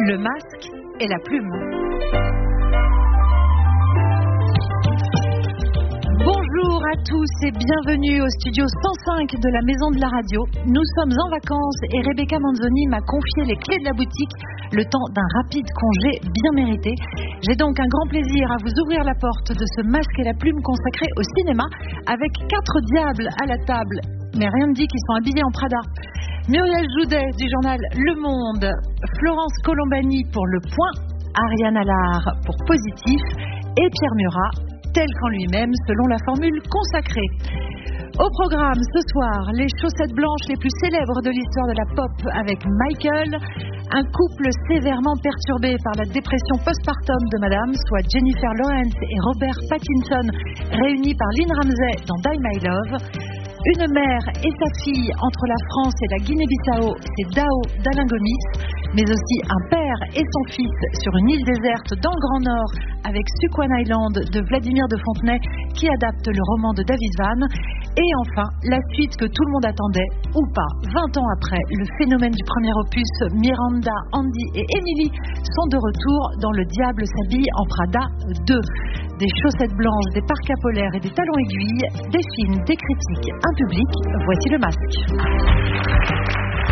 Le masque et la plume. Bonjour à tous et bienvenue au studio 105 de la Maison de la Radio. Nous sommes en vacances et Rebecca Manzoni m'a confié les clés de la boutique, le temps d'un rapide congé bien mérité. J'ai donc un grand plaisir à vous ouvrir la porte de ce masque et la plume consacré au cinéma avec 4 diables à la table. Mais rien ne dit qu'ils sont habillés en Prada. Muriel Joudet du journal Le Monde, Florence Colombani pour Le Point, Ariane Allard pour Positif et Pierre Murat, tel qu'en lui-même selon la formule consacrée. Au programme ce soir, les chaussettes blanches les plus célèbres de l'histoire de la pop avec Michael, un couple sévèrement perturbé par la dépression postpartum de Madame, soit Jennifer Lawrence et Robert Pattinson, réunis par Lynn Ramsay dans Die My Love. Une mère et sa fille entre la France et la Guinée-Bissau, c'est Dao d'Alain Gomis, mais aussi un père et son fils sur une île déserte dans le Grand Nord avec Sukwan Island de Vladimir de Fontenay qui adapte le roman de David Vann. Et enfin, la suite que tout le monde attendait, ou pas, 20 ans après, le phénomène du premier opus, Miranda, Andy et Emily sont de retour dans Le Diable s'habille en Prada 2. Des chaussettes blanches, des parkas polaires et des talons aiguilles, des films, des critiques, un public, voici le masque.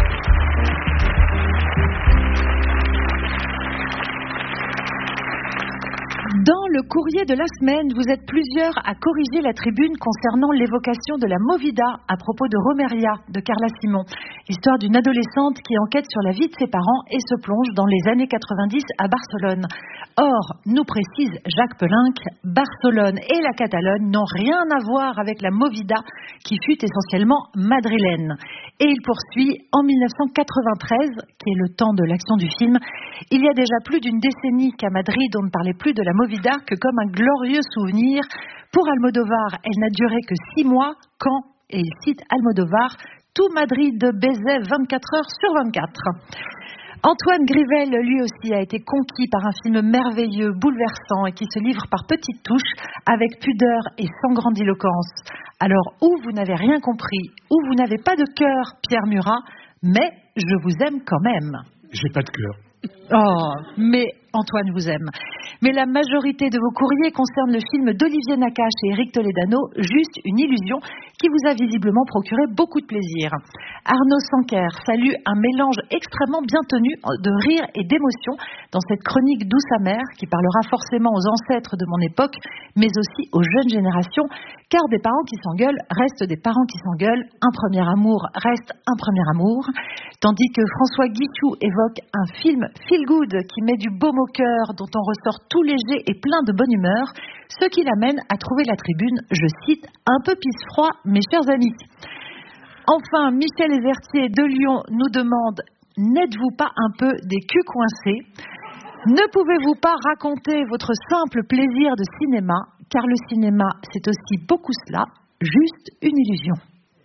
Dans le courrier de la semaine, vous êtes plusieurs à corriger la tribune concernant l'évocation de la Movida à propos de Romeria de Carla Simon. L'histoire d'une adolescente qui enquête sur la vie de ses parents et se plonge dans les années 90 à Barcelone. Or, nous précise Jacques Pelinck, Barcelone et la Catalogne n'ont rien à voir avec la Movida qui fut essentiellement madrilène. Et il poursuit, en 1993, qui est le temps de l'action du film, il y a déjà plus d'une décennie qu'à Madrid on ne parlait plus de la Movida que comme un glorieux souvenir. Pour Almodovar, elle n'a duré que 6 mois quand, et il cite Almodovar, tout Madrid baisait 24 heures sur 24. Antoine Grivel, lui aussi, a été conquis par un film merveilleux, bouleversant et qui se livre par petites touches, avec pudeur et sans grandiloquence. Alors, ou vous n'avez rien compris, ou vous n'avez pas de cœur, Pierre Murat, mais je vous aime quand même. J'ai pas de cœur. Oh, mais Antoine vous aime. Mais la majorité de vos courriers concernent le film d'Olivier Nakache et Éric Toledano, Juste une illusion, qui vous a visiblement procuré beaucoup de plaisir. Arnaud Sanquer salue un mélange extrêmement bien tenu de rire et d'émotion dans cette chronique douce amère qui parlera forcément aux ancêtres de mon époque, mais aussi aux jeunes générations, car des parents qui s'engueulent restent des parents qui s'engueulent, un premier amour reste un premier amour, tandis que François Guichou évoque un film feel good qui met du baume au cœur, dont on ressort tout léger et plein de bonne humeur, ce qui l'amène à trouver la tribune, je cite, un peu pisse-froid, mes chers amis. Enfin, Michel Ezertier de Lyon nous demande, n'êtes-vous pas un peu des culs coincés ? Ne pouvez-vous pas raconter votre simple plaisir de cinéma, car le cinéma, c'est aussi beaucoup cela, juste une illusion.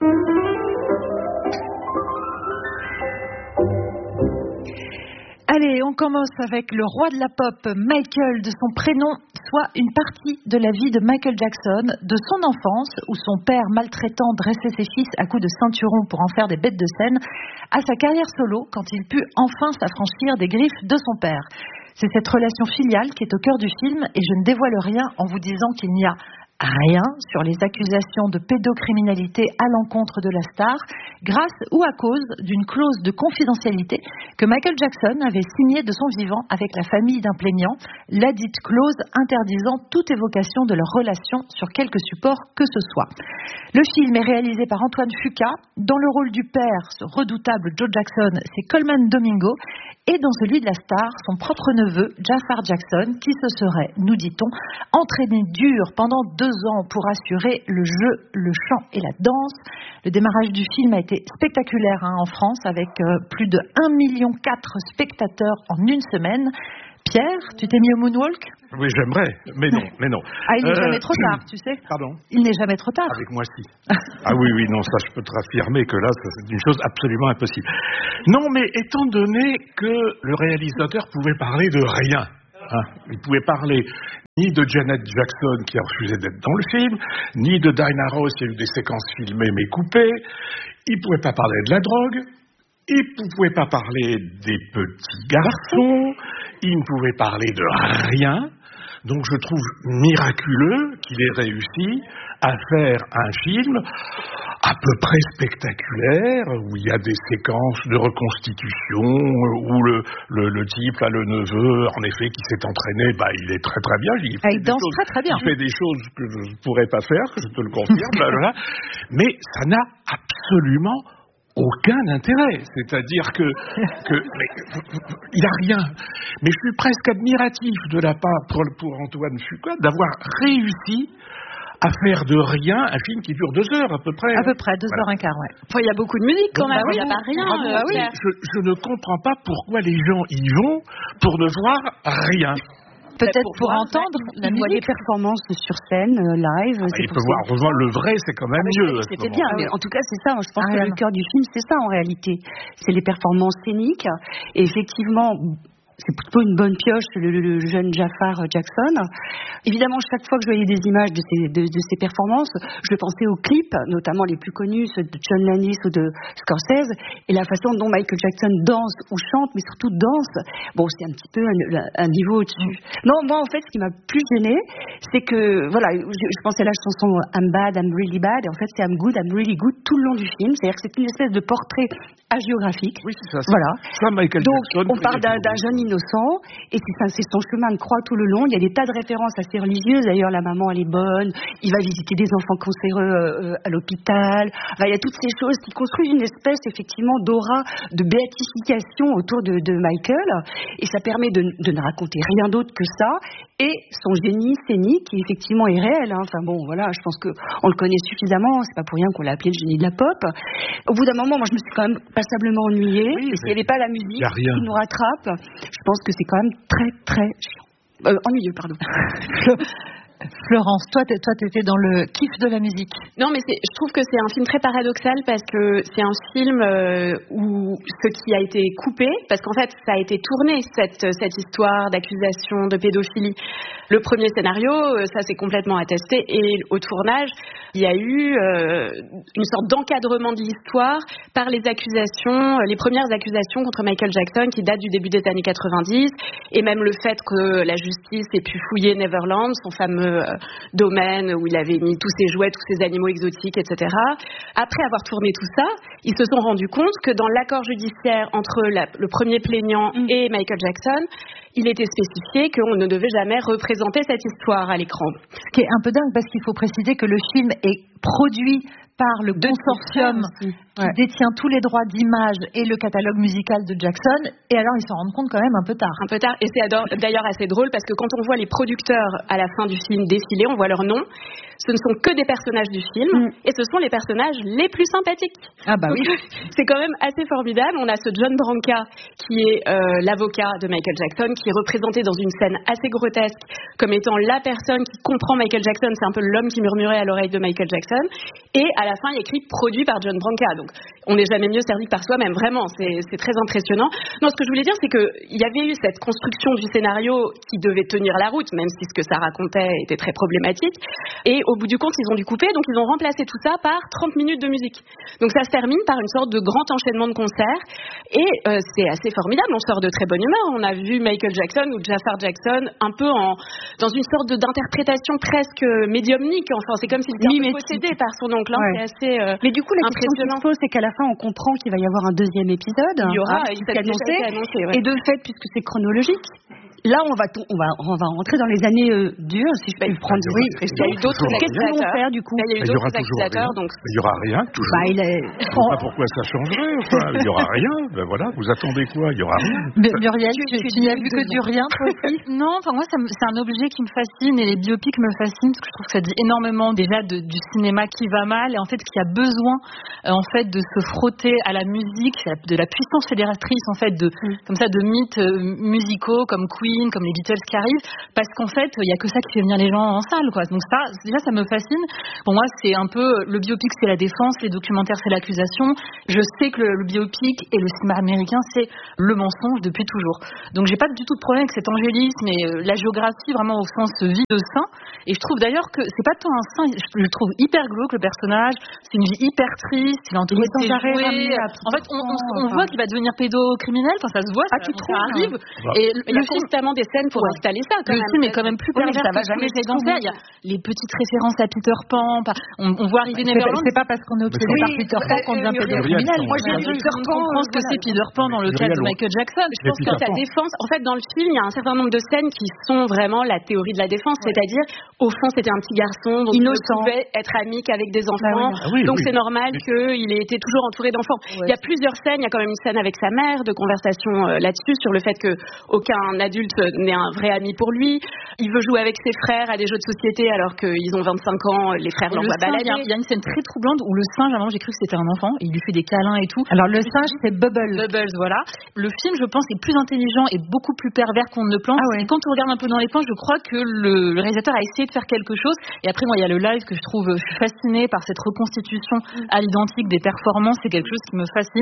Allez, on commence avec le roi de la pop, Michael, de son prénom, soit une partie de la vie de Michael Jackson, de son enfance, où son père maltraitant dressait ses fils à coups de ceinturon pour en faire des bêtes de scène, à sa carrière solo, quand il put enfin s'affranchir des griffes de son père. C'est cette relation filiale qui est au cœur du film, et je ne dévoile rien en vous disant qu'il n'y a rien sur les accusations de pédocriminalité à l'encontre de la star, grâce ou à cause d'une clause de confidentialité que Michael Jackson avait signée de son vivant avec la famille d'un plaignant, la dite clause interdisant toute évocation de leur relation sur quelque support que ce soit. Le film est réalisé par Antoine Fuqua. Dans le rôle du père, ce redoutable Joe Jackson, c'est Coleman Domingo, et dans celui de la star, son propre neveu, Jafar Jackson, qui se serait, nous dit-on, entraîné dur pendant 2 ans pour assurer le jeu, le chant et la danse. Le démarrage du film a été spectaculaire en France, avec plus de 1,4 million de spectateurs en une semaine. Pierre, tu t'es mis au moonwalk ? Oui, j'aimerais, mais non. Ah, il n'est jamais trop tard, tu sais. Pardon ? Il n'est jamais trop tard. Avec moi, si. Ah oui, non, ça, je peux te raffirmer que là, c'est une chose absolument impossible. Non, mais étant donné que le réalisateur pouvait parler de rien, il pouvait parler ni de Janet Jackson qui a refusé d'être dans le film, ni de Diana Ross, il y a eu des séquences filmées mais coupées, il ne pouvait pas parler de la drogue, Il ne pouvait pas parler des petits garçons, il ne pouvait parler de rien. Donc je trouve miraculeux qu'il ait réussi à faire un film à peu près spectaculaire, où il y a des séquences de reconstitution, où le type, là, le neveu, en effet, qui s'est entraîné, il est très très bien. Il danse très bien. Il fait des choses que je ne pourrais pas faire, que je te le confirme, mais ça n'a absolument aucun intérêt. C'est-à-dire que il n'y a rien. Mais je suis presque admiratif de la part pour Antoine Fuqua d'avoir réussi à faire de rien un film qui dure 2 heures à peu près. À peu près, 2h15, ouais. Enfin, il y a beaucoup de musique quand même, il n'y a pas rien. Je ne comprends pas pourquoi les gens y vont pour ne voir rien. Peut-être pour entendre la musique. Les performances sur scène, live. Il peut voir le vrai, c'est quand même mieux. C'était bien, mais en tout cas, c'est ça. Je pense que le cœur du film, c'est ça en réalité. C'est les performances scéniques. Et effectivement, c'est plutôt une bonne pioche, le jeune Jafar Jackson. Évidemment, chaque fois que je voyais des images de ces performances, je pensais aux clips, notamment les plus connus, ceux de John Landis ou de Scorsese, et la façon dont Michael Jackson danse ou chante, mais surtout danse. Bon, c'est un petit peu un niveau au-dessus. Non, moi, en fait, ce qui m'a plus gênée, c'est que, voilà, je pensais à la chanson I'm bad, I'm really bad, et en fait, c'est I'm good, I'm really good tout le long du film. C'est-à-dire que c'est une espèce de portrait hagiographique. Oui, c'est ça. Voilà. Ça, Michael donc, Jackson, on parle d'un jeune innocent, et c'est son chemin de croix tout le long. Il y a des tas de références assez religieuses. D'ailleurs, la maman, elle est bonne. Il va visiter des enfants cancéreux à l'hôpital. Enfin, il y a toutes ces choses qui construisent une espèce, effectivement, d'aura de béatification autour de Michael. Et ça permet de ne raconter rien d'autre que ça. Et son génie scénique, qui effectivement est réel. Enfin bon, voilà, je pense qu'on le connaît suffisamment. C'est pas pour rien qu'on l'a appelé le génie de la pop. Au bout d'un moment, moi, je me suis quand même passablement ennuyée. Oui, et s'il n'y avait pas la musique qui nous rattrape, je pense que c'est quand même très, très chiant. Ennuyeux, pardon. Florence, toi, t'étais dans le kiff de la musique. Non, mais je trouve que c'est un film très paradoxal parce que c'est un film où ce qui a été coupé, parce qu'en fait, ça a été tourné, cette histoire d'accusation de pédophilie. Le premier scénario, ça s'est complètement attesté, et au tournage, il y a eu une sorte d'encadrement de l'histoire par les premières accusations contre Michael Jackson qui datent du début des années 90, et même le fait que la justice ait pu fouiller Neverland, son fameux domaine où il avait mis tous ses jouets, tous ses animaux exotiques, etc. Après avoir tourné tout ça, ils se sont rendus compte que dans l'accord judiciaire entre le premier plaignant et Michael Jackson, il était spécifié qu'on ne devait jamais représenter cette histoire à l'écran. Ce qui est un peu dingue, parce qu'il faut préciser que le film est produit par le consortium qui détient tous les droits d'image et le catalogue musical de Jackson, et alors ils s'en rendent compte quand même un peu tard. Un peu tard, et c'est d'ailleurs assez drôle parce que quand on voit les producteurs à la fin du film défiler, on voit leur nom, ce ne sont que des personnages du film, et ce sont les personnages les plus sympathiques. Ah bah oui. C'est quand même assez formidable. On a ce John Branca qui est l'avocat de Michael Jackson, qui est représenté dans une scène assez grotesque comme étant la personne qui comprend Michael Jackson. C'est un peu l'homme qui murmurait à l'oreille de Michael Jackson, et à la fin il y a écrit produit par John Branca. Donc on n'est jamais mieux servi que par soi-même, vraiment, c'est très impressionnant. Non, ce que je voulais dire, c'est qu'il y avait eu cette construction du scénario qui devait tenir la route, même si ce que ça racontait était très problématique, et au bout du compte ils ont dû couper, donc ils ont remplacé tout ça par 30 minutes de musique. Donc ça se termine par une sorte de grand enchaînement de concerts, et c'est assez formidable, on sort de très bonne humeur. On a vu Michael Jackson ou Jafar Jackson un peu dans une sorte d'interprétation presque médiumnique, enfin c'est comme s'il était possédé par son oncle, c'est assez mais du coup la question qui se pose, c'est qu'à la fin on comprend qu'il va y avoir un deuxième épisode. Il y aura, il s'est annoncé, et de fait, puisque c'est chronologique, là on va rentrer dans les années dures, si je peux le prendre. Oui, il y a eu d'autres accusateurs. Qu'est-ce qu'ils vont faire du coup? Il y a eu d'autres accusateurs, donc il y aura rien toujours. Je ne sais pas pourquoi ça changerait. Enfin, il y aura rien. Ben voilà, vous attendez quoi? Il y aura rien. Muriel, tu n'y as vu que du rien, toi aussi? Non, enfin moi c'est un objet qui me fascine, et les biopics me fascinent parce que je trouve que ça dit énormément déjà du cinéma qui va mal, et en fait qui a besoin en fait de se frotter à la musique, de la puissance fédératrice en fait comme ça de mythes musicaux comme Queen Queen, comme les Beatles qui arrivent, parce qu'en fait, il y a que ça qui fait venir les gens en salle, quoi. Donc ça, déjà, ça me fascine. Pour moi, c'est un peu le biopic, c'est la défense, les documentaires, c'est l'accusation. Je sais que le biopic et le cinéma américain, c'est le mensonge depuis toujours. Donc j'ai pas du tout de problème avec cet angélisme et la géographie vraiment au sens vie de saint. Et je trouve d'ailleurs que c'est pas tant un saint, je le trouve hyper glauque le personnage. C'est une vie hyper triste, il est entouré de ses jouets. En fait, on voit qu'il va devenir pédocriminel, enfin ça se voit, ça arrive. Et il y a constamment des scènes pour installer ça. Le film est quand même plus pervers ça va que jamais les d'enfer. Il y a les petites références à Peter Pan. On voit arriver Neverland. C'est pas parce qu'on est obsédé par Peter Pan qu'on devient pédocriminel. Moi, j'ai Peter Pan. Je pense que c'est Peter Pan dans le cas de Michael Jackson. Je pense que sa défense, en fait, dans le film, il y a un certain nombre de scènes qui sont vraiment la théorie de la défense, c'est-à-dire, au fond, c'était un petit garçon dont il pouvait être ami qu'avec des enfants. Donc c'est normal qu'il ait été toujours entouré d'enfants. Il y a plusieurs scènes. Il y a quand même une scène avec sa mère de conversation là-dessus sur le fait que aucun adulte n'est un vrai ami pour lui. Il veut jouer avec ses frères à des jeux de société alors qu'ils ont 25 ans. Les frères l'envoient balader. Il y a une scène très troublante où le singe, avant j'ai cru que c'était un enfant. Il lui fait des câlins et tout. Alors le singe, c'est Bubbles, voilà. Le film, je pense, est plus intelligent et beaucoup plus pervers qu'on ne le pense. Et quand on regarde un peu dans les plans, je crois que le réalisateur a essayé de faire quelque chose. Et après, moi, il y a le live que je suis fascinée par cette reconstitution à l'identique des performances. C'est quelque chose qui me fascine.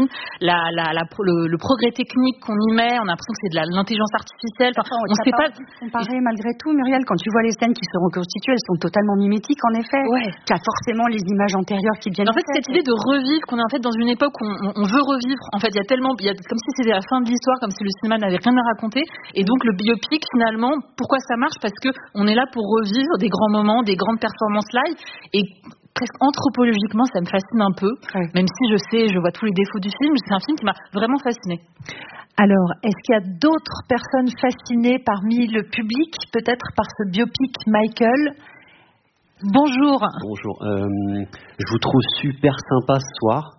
Le progrès technique qu'on y met, on a l'impression que c'est de l'intelligence artificielle. Enfin, on ne sait pas comparer malgré tout, Muriel, quand tu vois les scènes qui se reconstituent, elles sont totalement mimétiques en effet. Tu as forcément les images antérieures qui viennent. En fait, cette idée de revivre, qu'on est en fait dans une époque où on veut revivre. En fait, il y a comme si c'était la fin de l'histoire, comme si le cinéma n'avait rien à raconter. Et donc le biopic, finalement, pourquoi ça marche? Parce que on est là pour revivre des grands moments, des grandes performances live. Et presque anthropologiquement, ça me fascine un peu. Même si je vois tous les défauts du film, c'est un film qui m'a vraiment fascinée. Alors, est-ce qu'il y a d'autres personnes fascinées parmi le public, peut-être par ce biopic Michael? Bonjour. Bonjour. Je vous trouve super sympa ce soir.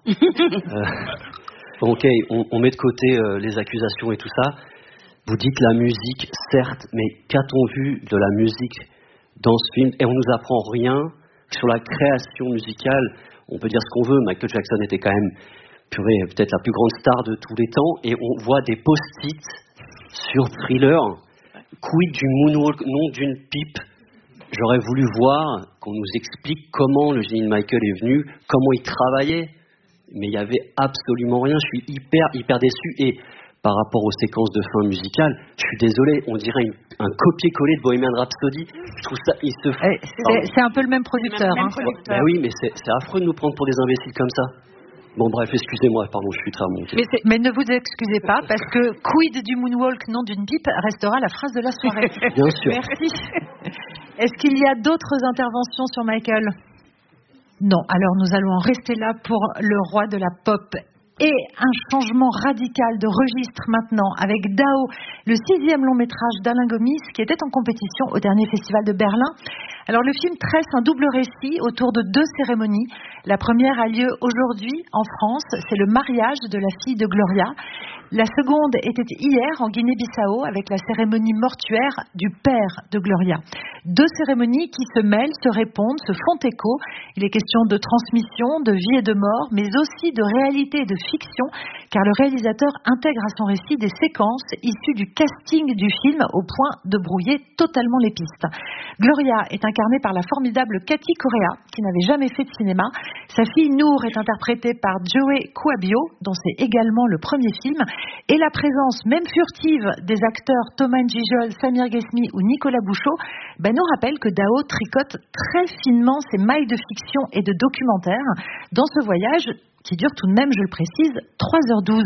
Ok, on met de côté les accusations et tout ça. Vous dites la musique, certes, mais qu'a-t-on vu de la musique dans ce film? Et on nous apprend rien sur la création musicale. On peut dire ce qu'on veut. Michael Jackson était quand même peut-être la plus grande star de tous les temps. Et on voit des post-it sur Thriller. Quid du moonwalk, non d'une pipe. J'aurais voulu voir qu'on nous explique comment le génie de Michael est venu, comment il travaillait. Mais il n'y avait absolument rien. Je suis hyper déçu. Et par rapport aux séquences de fin musicale, je suis désolé, on dirait un copier-coller de Bohemian Rhapsody. Je trouve ça, c'est un peu le même producteur. Ben oui, mais c'est affreux de nous prendre pour des imbéciles comme ça. Bon bref, excusez-moi, pardon, je suis très remonté. Mais ne vous excusez pas, parce que quid du moonwalk, non d'une pipe, restera la phrase de la soirée. Bien sûr. Merci. Est-ce qu'il y a d'autres interventions sur Michael? Non, alors nous allons en rester là pour le roi de la pop. Et un changement radical de registre maintenant avec Dao, le 6e long métrage d'Alain Gomis qui était en compétition au dernier festival de Berlin. Alors le film tresse un double récit autour de 2 cérémonies. La première a lieu aujourd'hui en France, c'est le mariage de la fille de Gloria. La seconde était hier en Guinée-Bissau avec la cérémonie mortuaire du père de Gloria. 2 cérémonies qui se mêlent, se répondent, se font écho. Il est question de transmission, de vie et de mort, mais aussi de réalité et de fiction, car le réalisateur intègre à son récit des séquences issues du casting du film au point de brouiller totalement les pistes. Gloria est incarnée par la formidable Cathy Correa, qui n'avait jamais fait de cinéma. Sa fille Nour est interprétée par Joey Kuabio, dont c'est également le premier film. Et la présence, même furtive, des acteurs Thomas Njijol, Samir Ghesmi ou Nicolas Bouchot nous rappelle que Dao tricote très finement ses mailles de fiction et de documentaire dans ce voyage qui dure tout de même, je le précise, 3h12.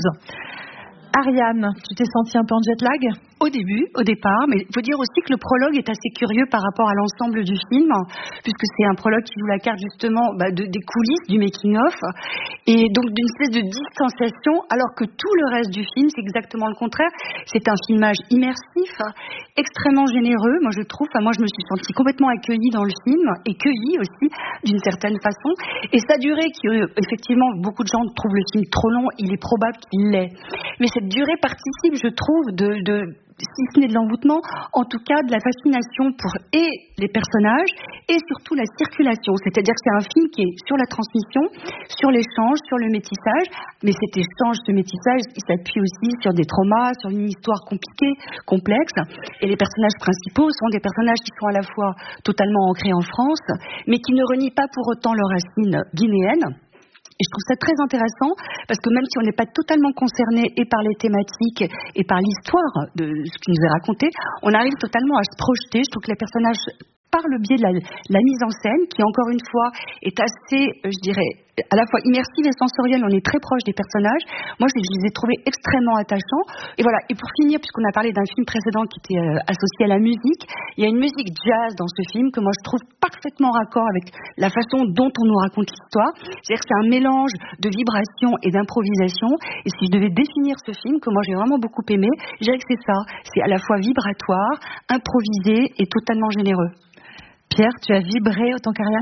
Ariane, tu t'es sentie un peu en jet lag? Au départ, mais il faut dire aussi que le prologue est assez curieux par rapport à l'ensemble du film, puisque c'est un prologue qui joue la carte justement des coulisses, du making-of, et donc d'une espèce de distanciation, alors que tout le reste du film, c'est exactement le contraire. C'est un filmage immersif, extrêmement généreux, moi je trouve. Moi je me suis sentie complètement accueillie dans le film, et cueillie aussi, d'une certaine façon. Et sa durée, qui effectivement, beaucoup de gens trouvent le film trop long, il est probable qu'il l'est. Mais cette durée participe, je trouve, si ce n'est de l'envoûtement, en tout cas de la fascination pour les personnages et surtout la circulation. C'est-à-dire que c'est un film qui est sur la transmission, sur l'échange, sur le métissage, mais cet échange, ce métissage, il s'appuie aussi sur des traumas, sur une histoire compliquée, complexe, et les personnages principaux sont des personnages qui sont à la fois totalement ancrés en France, mais qui ne renient pas pour autant leurs racines guinéennes. Et je trouve ça très intéressant parce que même si on n'est pas totalement concerné et par les thématiques et par l'histoire de ce qui nous est raconté, on arrive totalement à se projeter. Je trouve que les personnages, par le biais de la mise en scène, qui encore une fois est assez, je dirais, à la fois immersive et sensorielle, on est très proche des personnages. Moi, je les ai trouvés extrêmement attachants. Et voilà. Et pour finir, puisqu'on a parlé d'un film précédent qui était associé à la musique, il y a une musique jazz dans ce film que moi je trouve parfaitement raccord avec la façon dont on nous raconte l'histoire. C'est-à-dire que c'est un mélange de vibrations et d'improvisation. Et si je devais définir ce film, que moi j'ai vraiment beaucoup aimé, je dirais que c'est ça. C'est à la fois vibratoire, improvisé et totalement généreux. Pierre, tu as vibré autant qu'Ariane ?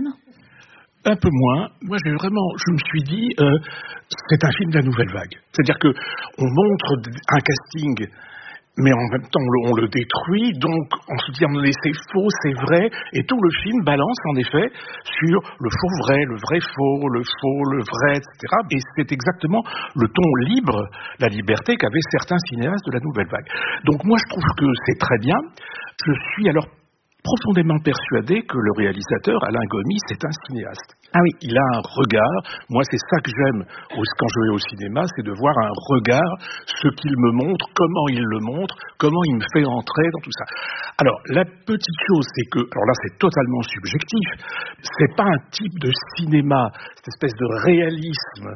Un peu moins. Moi, je me suis dit, c'est un film de la nouvelle vague. C'est-à-dire que on montre un casting, mais en même temps, on le détruit. Donc, on se dit, c'est faux, c'est vrai. Et tout le film balance, en effet, sur le faux vrai, le vrai faux, le vrai, etc. Et c'est exactement le ton libre, la liberté qu'avaient certains cinéastes de la nouvelle vague. Donc, moi, je trouve que c'est très bien. Je suis alors profondément persuadé que le réalisateur, Alain Gomis, c'est un cinéaste. Ah oui. Il a un regard. Moi, c'est ça que j'aime quand je vais au cinéma, c'est de voir un regard, ce qu'il me montre, comment il le montre, comment il me fait entrer dans tout ça. Alors, la petite chose, c'est que, alors là, c'est totalement subjectif, c'est pas un type de cinéma, cette espèce de réalisme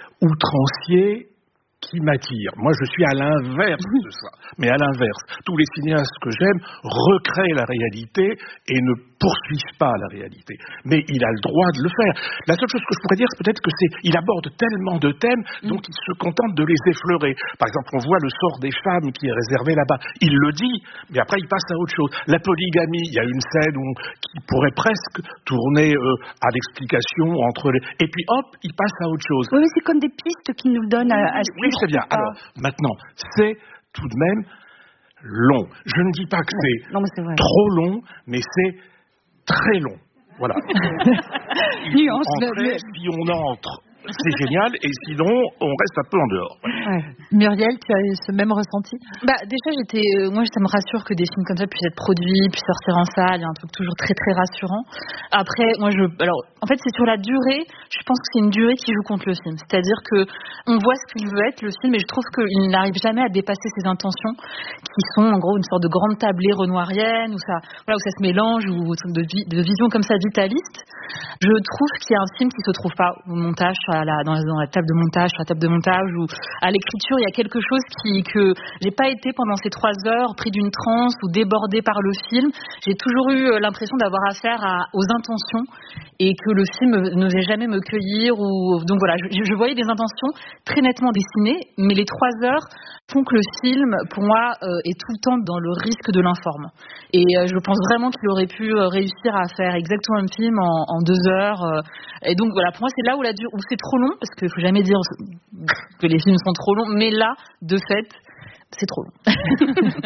outrancier qui m'attire. Moi, je suis à l'inverse de ça. Mais à l'inverse, tous les cinéastes que j'aime recréent la réalité et ne poursuivent pas la réalité. Mais il a le droit de le faire. La seule chose que je pourrais dire, c'est peut-être il aborde tellement de thèmes, donc il se contente de les effleurer. Par exemple, on voit le sort des femmes qui est réservé là-bas. Il le dit, mais après, il passe à autre chose. La polygamie, il y a une scène qui pourrait presque tourner à l'explication entre les... Et puis, hop, il passe à autre chose. Oui, mais c'est comme des pistes qu'il nous donne à Oui, c'est bien. Alors, maintenant, c'est tout de même long. Je ne dis pas que c'est trop long, mais c'est très long. Voilà. Si on entre, c'est génial, et sinon, on reste un peu en dehors. Ouais. Muriel, tu as ce même ressenti ? Déjà, moi, ça me rassure que des films comme ça puissent être produits, puissent sortir en salle. Il y a un truc toujours très, très rassurant. Après, alors, en fait, c'est sur la durée. Je pense que c'est une durée qui joue contre le film. C'est-à-dire que on voit ce qu'il veut être, le film, et je trouve qu'il n'arrive jamais à dépasser ses intentions, qui sont, en gros, une sorte de grande tablée renoirienne, où ça se mélange, ou de vision comme ça vitaliste. Je trouve qu'il y a un film qui se trouve pas au montage, dans la table de montage, sur la table de montage, ou à l'écriture, il y a quelque chose que j'ai pas été pendant ces 3 heures pris d'une transe ou débordé par le film. J'ai toujours eu l'impression d'avoir affaire aux intentions et que le film n'osait jamais me cueillir. Donc voilà, je voyais des intentions très nettement dessinées, mais les 3 heures font que le film, pour moi, est tout le temps dans le risque de l'informe. Et je pense vraiment qu'il aurait pu réussir à faire exactement un film en 2 heures. Et donc voilà, pour moi, c'est là où c'est trop long, parce qu'il ne faut jamais dire que les films sont trop longs, mais là, de fait, c'est trop long. Florence ?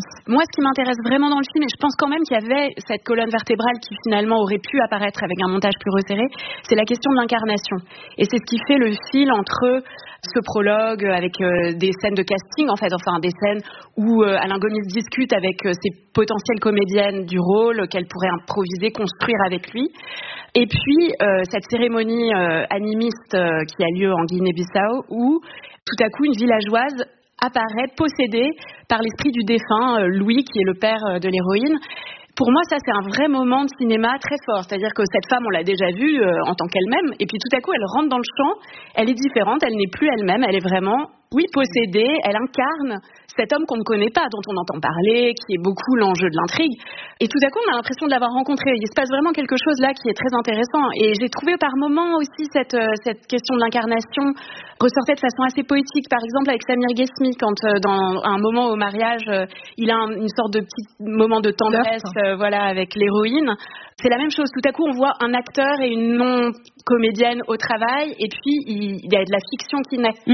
Moi, ce qui m'intéresse vraiment dans le film, et je pense quand même qu'il y avait cette colonne vertébrale qui finalement aurait pu apparaître avec un montage plus resserré, c'est la question de l'incarnation. Et c'est ce qui fait le fil entre ce prologue avec des scènes de casting, en fait, enfin des scènes où Alain Gomis discute avec ses potentielles comédiennes du rôle qu'elle pourrait improviser, construire avec lui. Et puis, cette cérémonie animiste qui a lieu en Guinée-Bissau, où tout à coup, une villageoise apparaît possédée par l'esprit du défunt, Louis, qui est le père de l'héroïne. Pour moi, ça, c'est un vrai moment de cinéma très fort. C'est-à-dire que cette femme, on l'a déjà vue en tant qu'elle-même, et puis tout à coup, elle rentre dans le champ, elle est différente, elle n'est plus elle-même, elle est vraiment, possédée, elle incarne cet homme qu'on ne connaît pas, dont on entend parler, qui est beaucoup l'enjeu de l'intrigue. Et tout à coup, on a l'impression de l'avoir rencontré. Il se passe vraiment quelque chose là qui est très intéressant. Et j'ai trouvé par moments aussi cette question de l'incarnation ressortait de façon assez poétique. Par exemple, avec Samir Ghesmi, quand dans un moment au mariage, il a une sorte de petit moment de tendresse avec l'héroïne. C'est la même chose. Tout à coup, on voit un acteur et une non-comédienne au travail, et puis il y a de la fiction qui naît.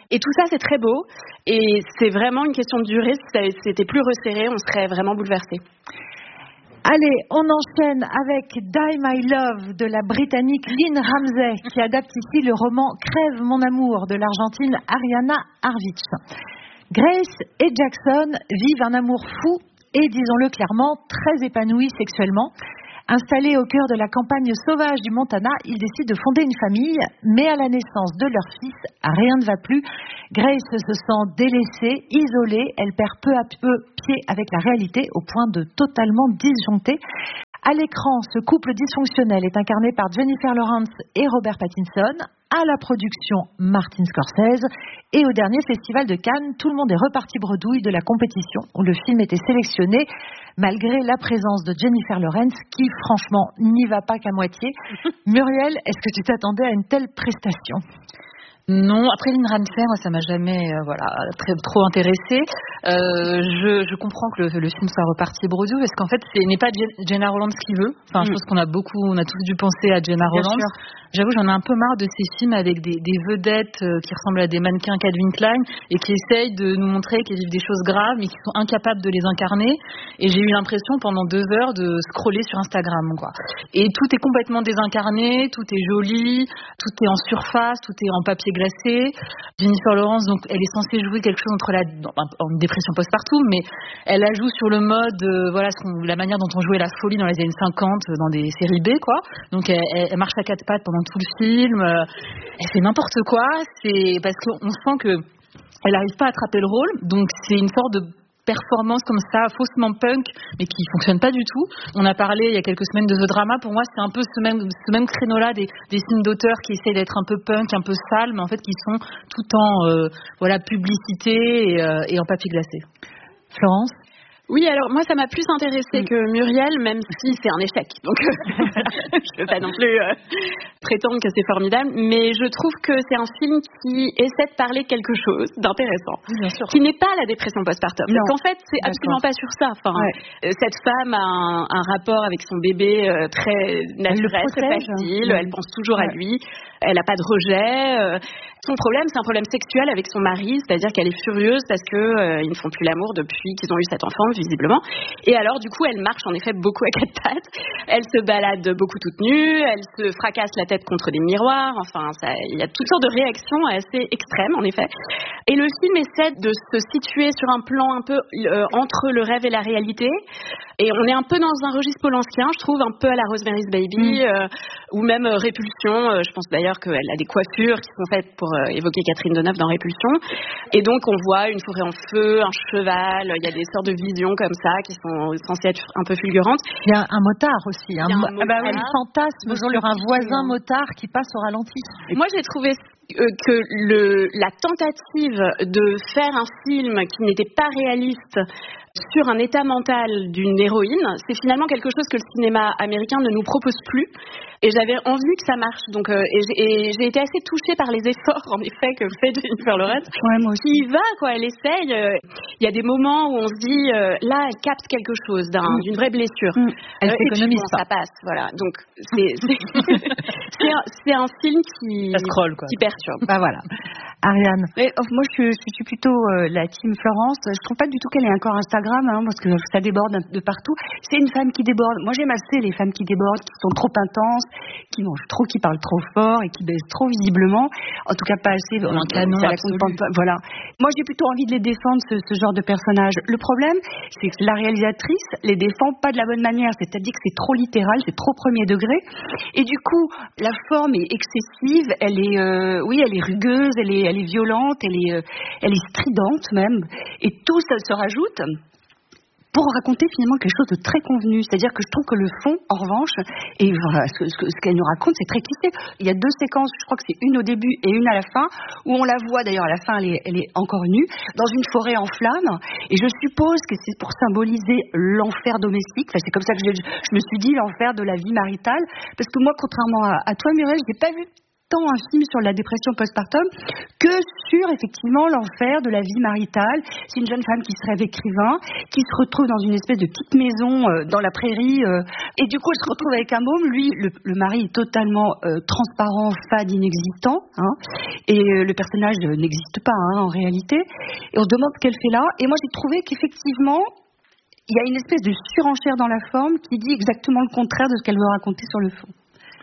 Et tout ça, c'est très beau. Et c'est vraiment une question de durée. Si c'était plus resserré, on serait vraiment bouleversé. Allez, on enchaîne avec Die My Love de la Britannique Lynn Ramsey, qui adapte ici le roman Crève mon amour de l'Argentine Ariana Harvich. Grace et Jackson vivent un amour fou et, disons-le clairement, très épanoui sexuellement. Installés au cœur de la campagne sauvage du Montana, ils décident de fonder une famille, mais à la naissance de leur fils, rien ne va plus. Grace se sent délaissée, isolée, elle perd peu à peu pied avec la réalité au point de totalement disjoncter. À l'écran, ce couple dysfonctionnel est incarné par Jennifer Lawrence et Robert Pattinson. À la production, Martin Scorsese. Et au dernier festival de Cannes, tout le monde est reparti bredouille de la compétition où le film était sélectionné, malgré la présence de Jennifer Lawrence, qui, franchement, n'y va pas qu'à moitié. Muriel, est-ce que tu t'attendais à une telle prestation ? Non, après Lynn Ramsey, moi ça m'a jamais trop intéressée. Je comprends que le film soit reparti bredouille parce qu'en fait ce n'est pas Gena Rowlands qui veut. Enfin, je pense qu'on a tous dû penser à Gena Rowlands. J'avoue, j'en ai un peu marre de ces films avec des vedettes qui ressemblent à des mannequins Calvin Klein et qui essayent de nous montrer qu'elles vivent des choses graves mais qui sont incapables de les incarner. Et j'ai eu l'impression pendant 2 heures de scroller sur Instagram, quoi. Et tout est complètement désincarné, tout est joli, tout est en surface, tout est en papier glacé. Jennifer Lawrence, donc, elle est censée jouer quelque chose entre en dépression post-partum, mais elle la joue sur le mode, la manière dont on jouait la folie dans les années 50 dans des séries B, quoi. Donc elle marche à 4 pattes pendant tout le film, elle fait n'importe quoi. C'est parce qu'on sent que elle n'arrive pas à attraper le rôle, donc c'est une sorte de performance comme ça, faussement punk, mais qui fonctionne pas du tout. On a parlé il y a quelques semaines de The Drama. Pour moi, c'est un peu ce même créneau-là des films d'auteurs qui essayent d'être un peu punk, un peu sale, mais en fait qui sont tout en publicité et en papier glacé. Florence ? Oui, alors moi ça m'a plus intéressée que Muriel, même si c'est un échec. Donc je ne veux pas non plus prétendre que c'est formidable, mais je trouve que c'est un film qui essaie de parler de quelque chose d'intéressant, qui n'est pas la dépression postpartum. Parce qu'en fait, c'est absolument pas sur ça. Enfin, cette femme a un rapport avec son bébé très naturel, très facile. Elle pense toujours à lui. Elle n'a pas de rejet. Son problème, c'est un problème sexuel avec son mari, c'est-à-dire qu'elle est furieuse parce que ils ne font plus l'amour depuis qu'ils ont eu cet enfant, visiblement. Et alors, du coup, elle marche en effet beaucoup à 4 pattes. Elle se balade beaucoup toute nue, elle se fracasse la tête contre des miroirs. Enfin, il y a toutes sortes de réactions assez extrêmes, en effet. Et le film essaie de se situer sur un plan un peu entre le rêve et la réalité. Et on est un peu dans un registre polanskien, je trouve, un peu à la Rosemary's Baby, ou même Répulsion. Je pense d'ailleurs qu'elle a des coiffures qui sont faites pour évoquer Catherine Deneuve dans Répulsion. Et donc, on voit une forêt en feu, un cheval, il y a des sortes de visions comme ça qui sont censées être un peu fulgurantes. Il y a un motard aussi. Elle fantasme sur un voisin motard qui passe au ralenti. Et moi, j'ai trouvé que la tentative de faire un film qui n'était pas réaliste sur un état mental d'une héroïne, c'est finalement quelque chose que le cinéma américain ne nous propose plus. Et j'avais envie que ça marche. Donc, et j'ai été assez touchée par les efforts, en effet, que fait Jennifer Lawrence. Ouais, moi aussi. Qui y va, quoi. Elle essaye. Il y a des moments où on se dit, là, elle capte quelque chose d'une vraie blessure. Elle s'économise pas. Ça passe, voilà. Donc, c'est un film qui perturbe. Bah voilà. Ariane. Moi, je suis plutôt la team Florence. Je trouve pas du tout qu'elle ait un corps Instagram, parce que ça déborde de partout. C'est une femme qui déborde. Moi, j'aime assez les femmes qui débordent, qui sont trop intenses, qui mangent trop, qui parlent trop fort et qui baissent trop visiblement. En tout cas, pas assez. Un canon, voilà. Moi, j'ai plutôt envie de les défendre, ce genre de personnages. Le problème, c'est que la réalisatrice les défend pas de la bonne manière. C'est-à-dire que c'est trop littéral, c'est trop premier degré. Et du coup, la forme est excessive. Elle est rugueuse, elle est violente, elle est stridente même. Et tout ça se rajoute pour raconter finalement quelque chose de très convenu. C'est-à-dire que je trouve que le fond, en revanche, et voilà, ce qu'elle nous raconte, c'est très cliché. Il y a 2 séquences, je crois que c'est une au début et une à la fin, où on la voit, d'ailleurs à la fin elle est encore nue, dans une forêt en flammes, et je suppose que c'est pour symboliser l'enfer domestique. Enfin, c'est comme ça que je me suis dit, l'enfer de la vie maritale, parce que moi, contrairement à toi, Muriel, je n'ai pas vu tant un film sur la dépression postpartum que sur effectivement l'enfer de la vie maritale. C'est une jeune femme qui se rêve écrivain, qui se retrouve dans une espèce de petite maison dans la prairie, et du coup elle se retrouve avec un môme. Lui, le mari est totalement transparent, fade, inexistant, hein, et le personnage n'existe pas en réalité. Et on se demande ce qu'elle fait là. Et moi j'ai trouvé qu'effectivement il y a une espèce de surenchère dans la forme qui dit exactement le contraire de ce qu'elle veut raconter sur le fond. Pierre ?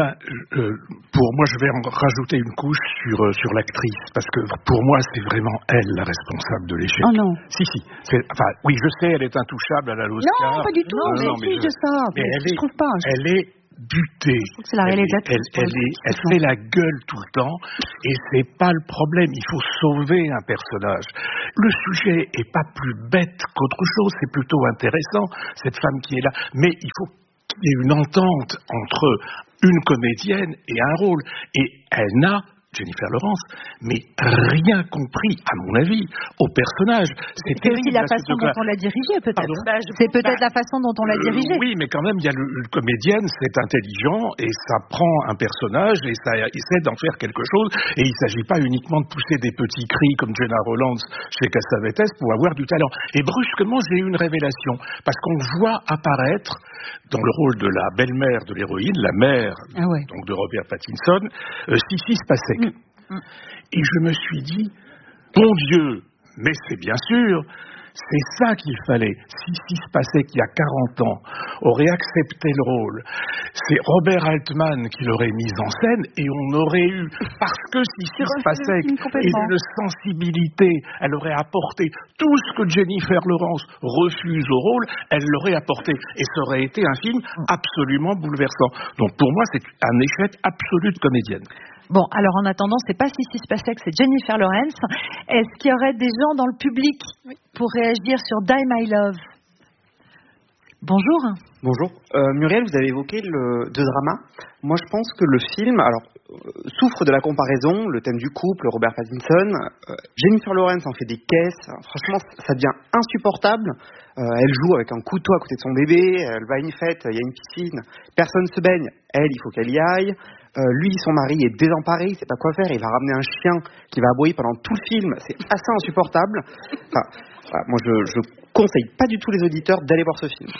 Pour moi, je vais en rajouter une couche sur l'actrice, parce que pour moi, c'est vraiment elle la responsable de l'échec. Oh non. Si. Oui, je sais, elle est intouchable à l'Oscar. Non, pas du tout. Mais de ça. Mais je trouve pas. Elle est butée. C'est la réalisatrice. Elle fait la gueule tout le temps, et c'est pas le problème. Il faut sauver un personnage. Le sujet est pas plus bête qu'autre chose, c'est plutôt intéressant, cette femme qui est là. Mais il faut qu'il y ait une entente entre une comédienne et un rôle. Et elle n'a, Jennifer Lawrence, mais rien compris, à mon avis, au personnage. C'est aussi la façon dont on l'a dirigé, peut-être. C'est peut-être la façon dont on l'a dirigé. Oui, mais quand même, il y a le comédienne, c'est intelligent, et ça prend un personnage, et ça essaie d'en faire quelque chose, et il ne s'agit pas uniquement de pousser des petits cris comme Jenna Rollins chez Cassavetes pour avoir du talent. Et brusquement, j'ai eu une révélation, parce qu'on voit apparaître, dans le rôle de la belle-mère de l'héroïne, la mère donc de Robert Pattinson, Sissy Spacek. Et je me suis dit, mon Dieu, mais c'est bien sûr, c'est ça qu'il fallait. Si se passait qu'il y a 40 ans aurait accepté le rôle, c'est Robert Altman qui l'aurait mise en scène, et on aurait eu, parce que si se passait une sensibilité, elle aurait apporté tout ce que Jennifer Lawrence refuse au rôle, elle l'aurait apporté, et ça aurait été un film absolument bouleversant. Donc pour moi, c'est un échec absolu de comédienne. Bon, alors en attendant, c'est pas Sissy Spacek, c'est Jennifer Lawrence. Est-ce qu'il y aurait des gens dans le public pour réagir sur Die My Love? Bonjour. Bonjour. Muriel, vous avez évoqué le drama. Moi, je pense que le film souffre de la comparaison, le thème du couple, Robert Pattinson. Jennifer Lawrence en fait des caisses. Franchement, ça devient insupportable. Elle joue avec un couteau à côté de son bébé. Elle va à une fête, il y a une piscine. Personne se baigne. Elle, il faut qu'elle y aille. Lui, son mari, est désemparé, il ne sait pas quoi faire. Il va ramener un chien qui va aboyer pendant tout le film. C'est assez insupportable. Enfin, moi, je conseille pas du tout les auditeurs d'aller voir ce film.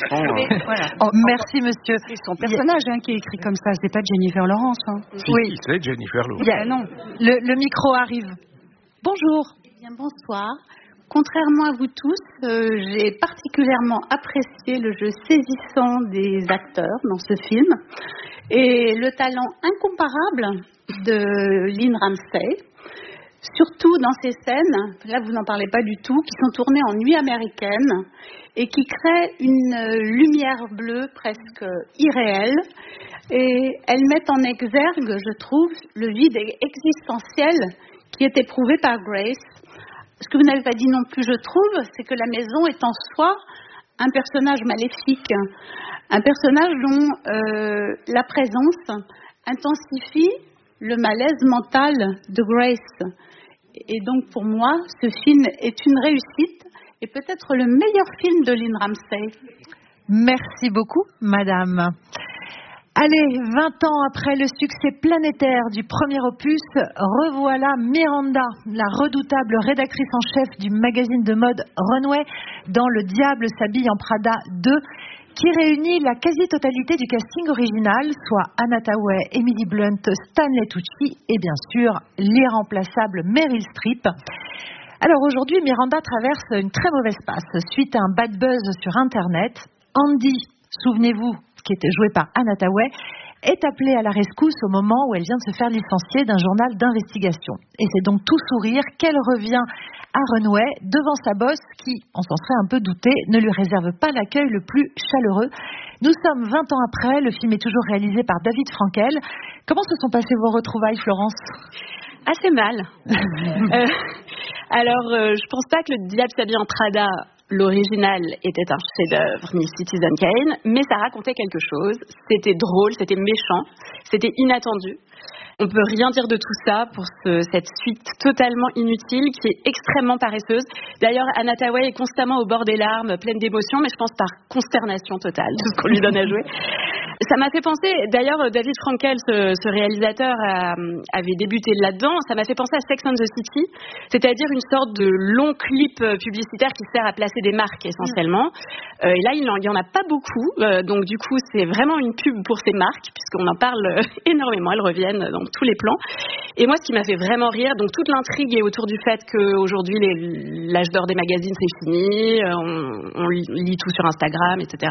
Merci, monsieur. C'est son personnage qui est écrit comme ça. C'est pas Jennifer Lawrence. Oui, c'est Jennifer Lawrence. Non. Le micro arrive. Bonjour. Eh bien, bonsoir. Contrairement à vous tous, j'ai particulièrement apprécié le jeu saisissant des acteurs dans ce film et le talent incomparable de Lynn Ramsay, surtout dans ces scènes, là vous n'en parlez pas du tout, qui sont tournées en nuit américaine et qui créent une lumière bleue presque irréelle, et elles mettent en exergue, je trouve, le vide existentiel qui est éprouvé par Grace. Ce que vous n'avez pas dit non plus, je trouve, c'est que la maison est en soi un personnage maléfique, un personnage dont la présence intensifie le malaise mental de Grace. Et donc pour moi, ce film est une réussite et peut-être le meilleur film de Lynn Ramsay. Merci beaucoup, madame. Allez, 20 ans après le succès planétaire du premier opus, revoilà Miranda, la redoutable rédactrice en chef du magazine de mode Runway, dans Le Diable s'habille en Prada 2, qui réunit la quasi-totalité du casting original, soit Anna Thaouet, Emily Blunt, Stanley Tucci et bien sûr l'irremplaçable Meryl Streep. Alors aujourd'hui, Miranda traverse une très mauvaise passe suite à un bad buzz sur Internet. Andy, souvenez-vous, qui était joué par Anna Thaouet, est appelée à la rescousse au moment où elle vient de se faire licencier d'un journal d'investigation. Et c'est donc tout sourire qu'elle revient à Runway devant sa boss qui, on s'en serait un peu douté, ne lui réserve pas l'accueil le plus chaleureux. Nous sommes 20 ans après, le film est toujours réalisé par David Frankel. Comment se sont passées vos retrouvailles, Florence ? Assez mal. Alors, je pense pas que Le Diable s'habille en Prada, l'original, était un chef-d'œuvre, ni Citizen Kane, mais ça racontait quelque chose. C'était drôle, c'était méchant, c'était inattendu. On peut rien dire de tout ça pour cette suite totalement inutile qui est extrêmement paresseuse. D'ailleurs, Anna Thaouet est constamment au bord des larmes, pleine d'émotions, mais je pense par consternation totale de ce qu'on lui donne à jouer. Ça m'a fait penser, d'ailleurs, David Frankel, ce réalisateur, avait débuté là-dedans. Ça m'a fait penser à Sex and the City, c'est-à-dire une sorte de long clip publicitaire qui sert à placer des marques essentiellement. Et là, il y en a pas beaucoup, donc du coup, c'est vraiment une pub pour ces marques, puisqu'on en parle énormément. Elles reviennent dans tous les plans. Et moi, ce qui m'a fait vraiment rire, donc toute l'intrigue est autour du fait qu'aujourd'hui, l'âge d'or des magazines, c'est fini. On lit tout sur Instagram, etc.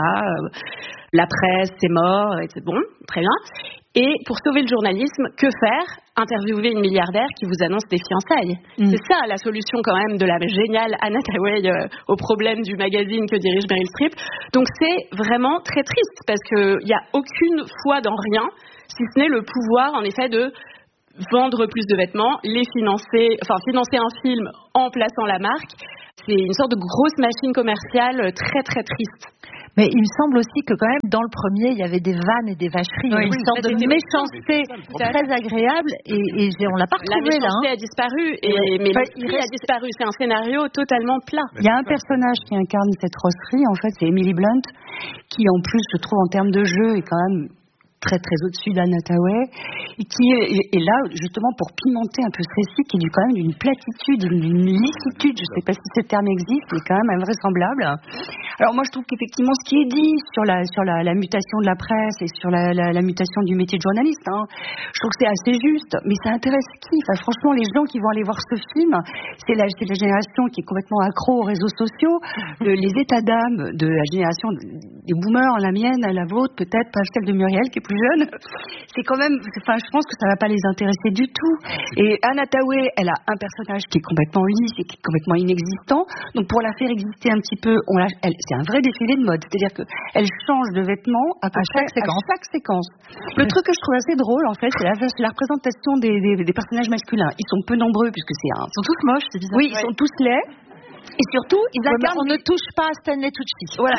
La presse, c'est mort, c'est bon, très bien. Et pour sauver le journalisme, que faire ? Interviewer une milliardaire qui vous annonce des fiançailles. C'est ça la solution quand même de la géniale Anna Hathaway au problème du magazine que dirige Meryl Streep. Donc c'est vraiment très triste parce qu'il n'y a aucune foi dans rien, si ce n'est le pouvoir en effet de vendre plus de vêtements, financer un film en plaçant la marque. C'est une sorte de grosse machine commerciale très très triste. Mais il me semble aussi que quand même dans le premier il y avait des vannes et des vacheries, une sorte de méchanceté très agréable et on l'a pas retrouvé là. La méchanceté a disparu mais l'esprit a disparu. C'est un scénario totalement plat. Il y a un personnage qui incarne cette rosserie, en fait, c'est Emily Blunt, qui en plus je trouve en termes de jeu est quand même très très au-dessus d'Anna Hathaway, et qui est là justement pour pimenter un peu ce récit qui est quand même d'une platitude, d'une licitude, je ne sais pas si ce terme existe, mais quand même invraisemblable. Alors moi je trouve qu'effectivement ce qui est dit sur la mutation de la presse et sur la mutation du métier de journaliste, je trouve que c'est assez juste, mais ça intéresse qui ? Enfin, franchement, les gens qui vont aller voir ce film, c'est la génération qui est complètement accro aux réseaux sociaux, les états d'âme de la génération des boomers, la mienne, la vôtre, peut-être pas celle de Muriel qui est plus jeune, c'est quand même, je pense que ça va pas les intéresser du tout. Et Anna Hathaway, elle a un personnage qui est complètement lisse et qui est complètement inexistant, donc pour la faire exister un petit peu, c'est un vrai défilé de mode, c'est-à-dire qu'elle change de vêtements à chaque séquence. Le truc que je trouve assez drôle, en fait, c'est la représentation des personnages masculins. Ils sont peu nombreux puisque ils sont tous moches, c'est bizarre. Oui, ils sont tous laids. Et surtout, ils incarnent... On ne touche pas à Stanley Tucci. Voilà,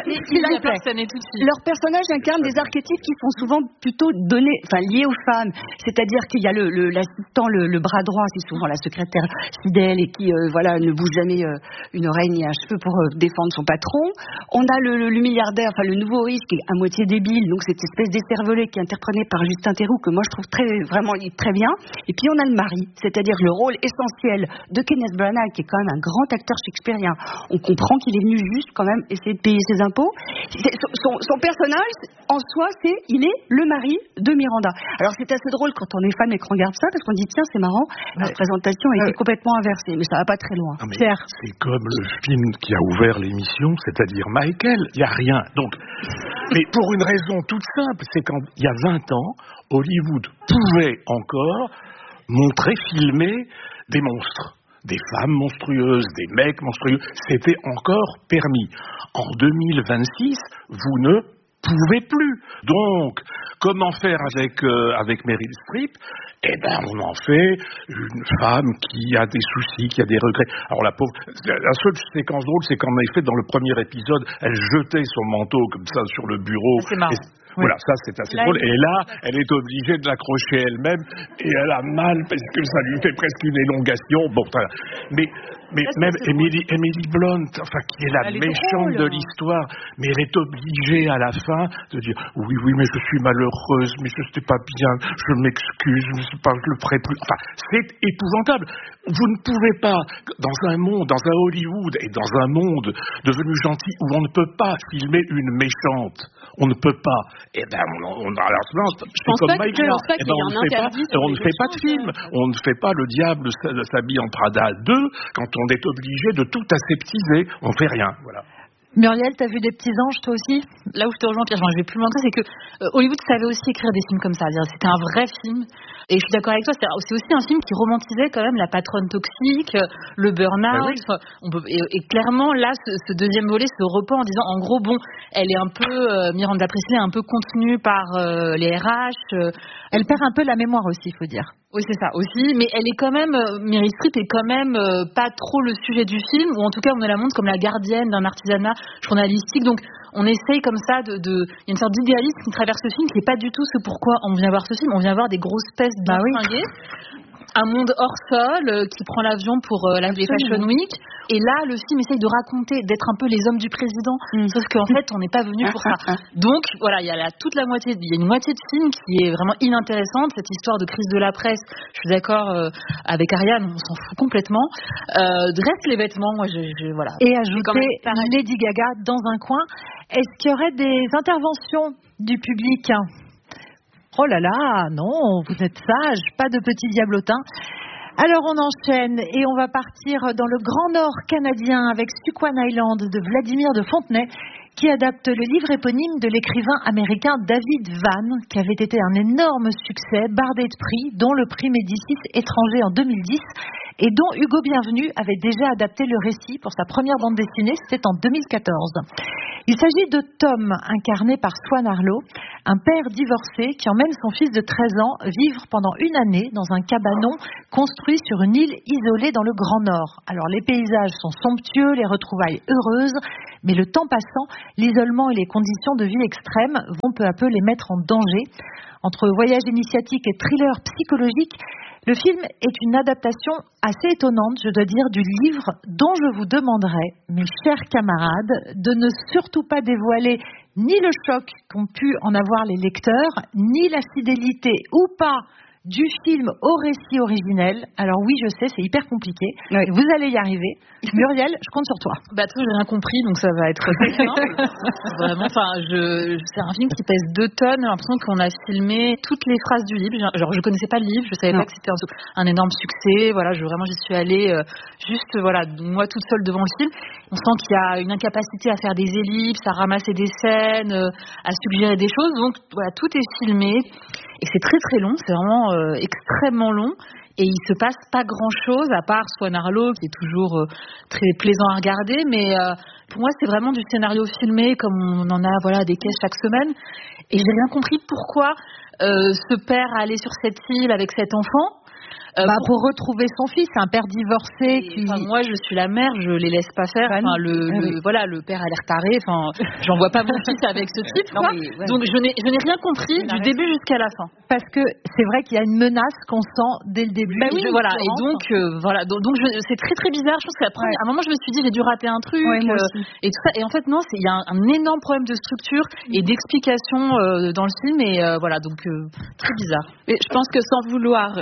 leurs personnages incarnent des archétypes qui sont souvent plutôt liés aux femmes. C'est-à-dire qu'il y a l'assistant, le bras droit, c'est souvent la secrétaire fidèle et qui ne bouge jamais une oreille ni un cheveu pour défendre son patron. On a le milliardaire, le nouveau riche qui est à moitié débile, donc cette espèce d'écervelé qui est interprété par Justin Theroux que moi je trouve vraiment très bien. Et puis on a le mari, c'est-à-dire le rôle essentiel de Kenneth Branagh qui est quand même un grand acteur shakespearien. On comprend qu'il est venu juste quand même essayer de payer ses impôts. Son personnage, en soi, il est le mari de Miranda. Alors c'est assez drôle quand on est fan et qu'on regarde ça, parce qu'on dit tiens, c'est marrant, la représentation a été complètement inversée, mais ça va pas très loin. Pierre. C'est comme le film qui a ouvert l'émission, c'est-à-dire Michael, il n'y a rien. Donc, mais pour une raison toute simple, c'est qu'il y a 20 ans, Hollywood pouvait encore filmer des monstres. Des femmes monstrueuses, des mecs monstrueux, c'était encore permis. En 2026, vous ne pouvez plus. Donc, comment faire avec Meryl Streep ? On en fait une femme qui a des soucis, qui a des regrets. Alors la pauvre, la seule séquence drôle, c'est qu'en effet, dans le premier épisode, elle jetait son manteau comme ça sur le bureau. C'est marrant. Voilà, ça c'est assez drôle. Et là, elle est obligée de l'accrocher elle-même et elle a mal parce que ça lui fait presque une élongation. Bon, mais même Emily Blunt, qui est la méchante de l'histoire, mais elle est obligée à la fin de dire oui, mais je suis malheureuse, mais je n'étais pas bien, je m'excuse, je le ferai plus. C'est épouvantable. Vous ne pouvez pas, dans un Hollywood et dans un monde devenu gentil où on ne peut pas filmer une méchante, on ne peut pas. On ne fait pas de film. On ne fait pas Le Diable s'habille en Prada 2 quand on est obligé de tout aseptiser. On ne fait rien. Voilà. Muriel, t'as vu des petits anges toi aussi ? Là où je te rejoins, Pierre, je vais plus loin que ça, c'est que Hollywood savait aussi écrire des films comme ça. C'était un vrai film. Et je suis d'accord avec toi, c'est aussi un film qui romantisait quand même la patronne toxique, le burn-out. Et clairement, là, ce deuxième volet se reprend en disant, en gros, elle est un peu, Miranda Priestly est un peu contenue par les RH. Elle perd un peu la mémoire aussi, il faut dire. Oui, c'est ça aussi, mais elle est quand même, Meryl Streep est quand même pas trop le sujet du film, ou en tout cas on la montre comme la gardienne d'un artisanat journalistique, donc on essaye comme ça il y a une sorte d'idéalisme qui traverse ce film qui n'est pas du tout ce pourquoi on vient voir ce film, on vient voir des grosses pestes bien fringuées. un monde hors sol qui prend l'avion pour les Fashion Week. Et là, le film essaye de raconter, d'être un peu les hommes du président. Sauf qu'en fait, on n'est pas venu pour ça. Donc, voilà, il y a une moitié de film qui est vraiment inintéressante. Cette histoire de crise de la presse, je suis d'accord avec Ariane, on s'en fout complètement. Reste les vêtements, moi, voilà. Et ajouter Lady Gaga dans un coin. Est-ce qu'il y aurait des interventions du public ? Oh là là, non, vous êtes sages, pas de petits diablotins. Alors on enchaîne et on va partir dans le Grand Nord canadien avec Squan Island de Vladimir de Fontenay, qui adapte le livre éponyme de l'écrivain américain David Vann, qui avait été un énorme succès, bardé de prix, dont le prix Médicis étranger en 2010, et dont Hugo Bienvenu avait déjà adapté le récit pour sa première bande dessinée, c'était en 2014. Il s'agit de Tom, incarné par Swan Arlo, un père divorcé qui emmène son fils de 13 ans vivre pendant une année dans un cabanon construit sur une île isolée dans le Grand Nord. Alors les paysages sont somptueux, les retrouvailles heureuses, mais le temps passant, l'isolement et les conditions de vie extrêmes vont peu à peu les mettre en danger. Entre voyage initiatique et thriller psychologique, le film est une adaptation assez étonnante, je dois dire, du livre dont je vous demanderai, mes chers camarades, de ne surtout pas dévoiler ni le choc qu'ont pu en avoir les lecteurs, ni la fidélité ou pas du film au récit originel. Alors oui, je sais, c'est hyper compliqué. Oui. Vous allez y arriver. Muriel, je compte sur toi. Bah, toi, j'ai rien compris, donc ça va être simple. Vraiment, c'est un film qui pèse 2 tonnes. J'ai l'impression qu'on a filmé toutes les phrases du livre. Genre, je connaissais pas le livre, je savais pas que c'était un énorme succès. Voilà, j'y suis allée juste, voilà, moi toute seule devant le film. On sent qu'il y a une incapacité à faire des ellipses, à ramasser des scènes, à suggérer des choses. Donc, voilà, tout est filmé. Et c'est très très long, c'est vraiment extrêmement long. Et il se passe pas grand-chose, à part Swan Arlo, qui est toujours très plaisant à regarder. Mais pour moi, c'est vraiment du scénario filmé, comme on en a des caisses chaque semaine. Et j'ai rien compris pourquoi ce père allait sur cette île avec cet enfant. Pour retrouver son fils, un père divorcé. Moi, je suis la mère, je les laisse pas faire. Le père a l'air taré. J'en vois pas mon fils avec ce type. Donc, je n'ai rien compris du début jusqu'à la fin. Parce que c'est vrai qu'il y a une menace qu'on sent dès le début. Donc, c'est très très bizarre. Je pense qu'à un moment, je me suis dit, j'ai dû rater un truc. Et tout ça. Et en fait, non, il y a un énorme problème de structure et d'explication dans le film. Et donc très bizarre. Mais je pense que sans vouloir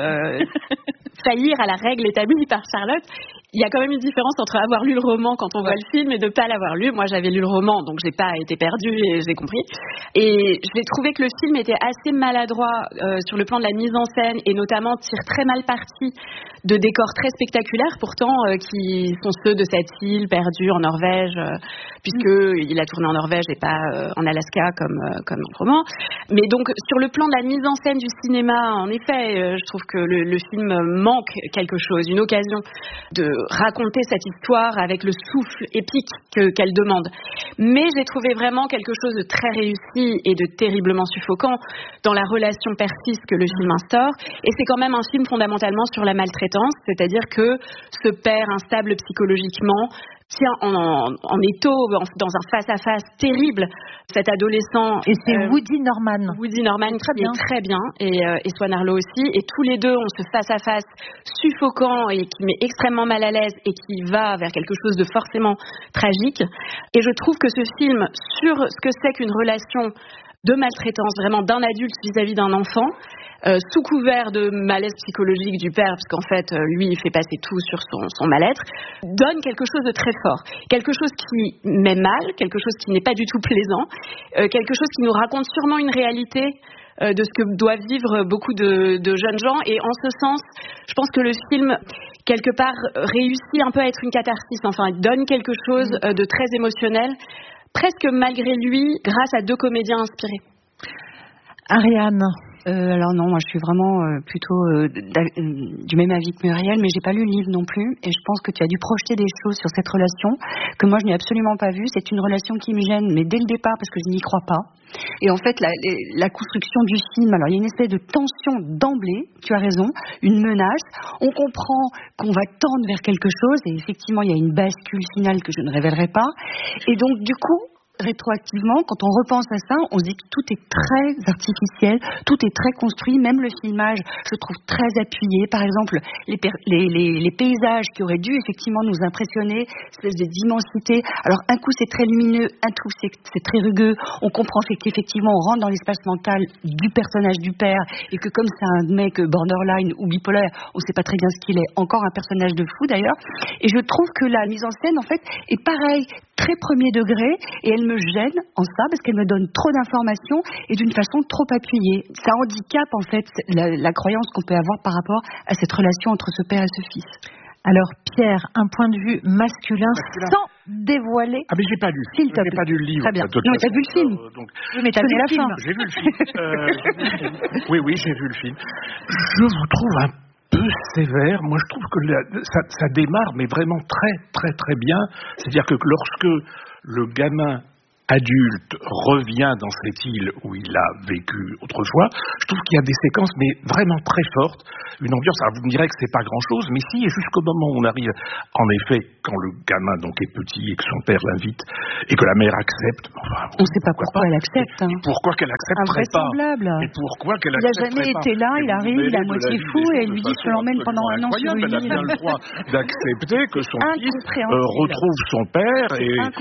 faillir à la règle établie par Charlotte, il y a quand même une différence entre avoir lu le roman quand on voit le film et de ne pas l'avoir lu. Moi, j'avais lu le roman, donc j'ai pas été perdue et j'ai compris. Et j'ai trouvé que le film était assez maladroit sur le plan de la mise en scène et notamment tire très mal parti de décors très spectaculaires, pourtant qui sont ceux de cette île perdue en Norvège, puisqu'il a tourné en Norvège et pas en Alaska comme dans le roman. Mais donc, sur le plan de la mise en scène du cinéma, en effet, je trouve que le film manque quelque chose, une occasion de raconter cette histoire avec le souffle épique qu'elle demande. Mais j'ai trouvé vraiment quelque chose de très réussi et de terriblement suffocant dans la relation père-fils que le film instaure. Et c'est quand même un film fondamentalement sur la maltraitance, c'est-à-dire que ce père instable psychologiquement tient en étau, dans un face-à-face terrible, cet adolescent. Et c'est Woody Norman. Woody Norman qui est très bien, et Swan Arlo aussi. Et tous les deux ont ce face-à-face suffocant et qui met extrêmement mal à l'aise et qui va vers quelque chose de forcément tragique. Et je trouve que ce film, sur ce que c'est qu'une relation de maltraitance, vraiment d'un adulte vis-à-vis d'un enfant, sous couvert de malaise psychologique du père, parce qu'en fait, lui, il fait passer tout sur son mal-être, donne quelque chose de très fort. Quelque chose qui met mal, quelque chose qui n'est pas du tout plaisant, quelque chose qui nous raconte sûrement une réalité de ce que doivent vivre beaucoup de jeunes gens. Et en ce sens, je pense que le film, quelque part, réussit un peu à être une catharsis. Enfin, il donne quelque chose de très émotionnel, presque malgré lui, grâce à 2 comédiens inspirés. Ariane. Alors non, moi je suis vraiment plutôt du même avis que Muriel, mais j'ai pas lu le livre non plus, et je pense que tu as dû projeter des choses sur cette relation que moi je n'ai absolument pas vue. C'est une relation qui me gêne, mais dès le départ, parce que je n'y crois pas. Et en fait, la construction du film, alors il y a une espèce de tension d'emblée, tu as raison, une menace, on comprend qu'on va tendre vers quelque chose, et effectivement il y a une bascule finale que je ne révélerai pas, et donc du coup, rétroactivement, quand on repense à ça, on se dit que tout est très artificiel, tout est très construit, même le filmage, je trouve très appuyé. Par exemple, les paysages qui auraient dû effectivement nous impressionner, espèce d'immensité. Alors un coup c'est très lumineux, un coup c'est très rugueux. On comprend qu'effectivement on rentre dans l'espace mental du personnage du père et que comme c'est un mec borderline ou bipolaire, on ne sait pas très bien ce qu'il est. Encore un personnage de fou d'ailleurs. Et je trouve que la mise en scène en fait est pareil, très premier degré, et elle me gêne en ça parce qu'elle me donne trop d'informations et d'une façon trop appuyée. Ça handicape en fait la croyance qu'on peut avoir par rapport à cette relation entre ce père et ce fils. Alors Pierre, un point de vue masculin. Sans dévoiler. Ah mais j'ai pas lu. S'il te plaît. J'ai pas lu le livre. Très bien. Non, t'as vu le film. Oui, mais t'as vu la fin. J'ai vu le film. Oui, j'ai vu le film. Je vous trouve un peu sévère. Moi, je trouve que ça démarre, mais vraiment très, très, très bien. C'est-à-dire que lorsque le gamin adulte revient dans cette île où il a vécu autrefois, je trouve qu'il y a des séquences mais vraiment très fortes, une ambiance, alors vous me direz que c'est pas grand-chose, mais si, et jusqu'au moment où on arrive, en effet, quand le gamin donc est petit et que son père l'invite et que la mère accepte, enfin, on ne sait pas pourquoi elle accepte. Et pourquoi qu'elle accepterait pas. Et pourquoi qu'elle accepterait pas. Il n'a jamais été là, il arrive, il est à moitié fou et elle lui dit je l'emmène pendant un an sur une île. Elle a bien le droit d'accepter que son fils retrouve son père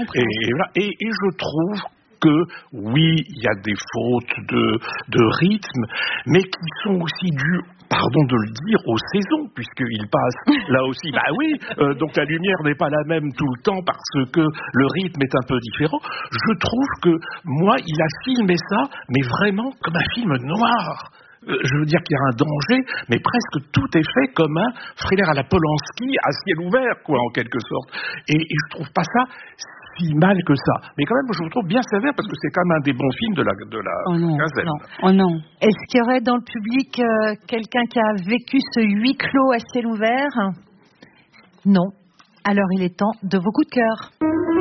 et je trouve que oui, il y a des fautes de rythme, mais qui sont aussi dues, pardon de le dire, aux saisons, puisqu'il passe là aussi, bah oui, donc la lumière n'est pas la même tout le temps parce que le rythme est un peu différent. Je trouve que moi, il a filmé ça, mais vraiment comme un film noir. Je veux dire qu'il y a un danger, mais presque tout est fait comme un thriller à la Polanski, à ciel ouvert, quoi, en quelque sorte. Et je trouve pas ça si mal que ça. Mais quand même, je vous trouve bien sévère parce que c'est quand même un des bons films de la quinzaine. Oh non. Est-ce qu'il y aurait dans le public quelqu'un qui a vécu ce huis clos à ciel ouvert? Non. Alors il est temps de vos coups de cœur.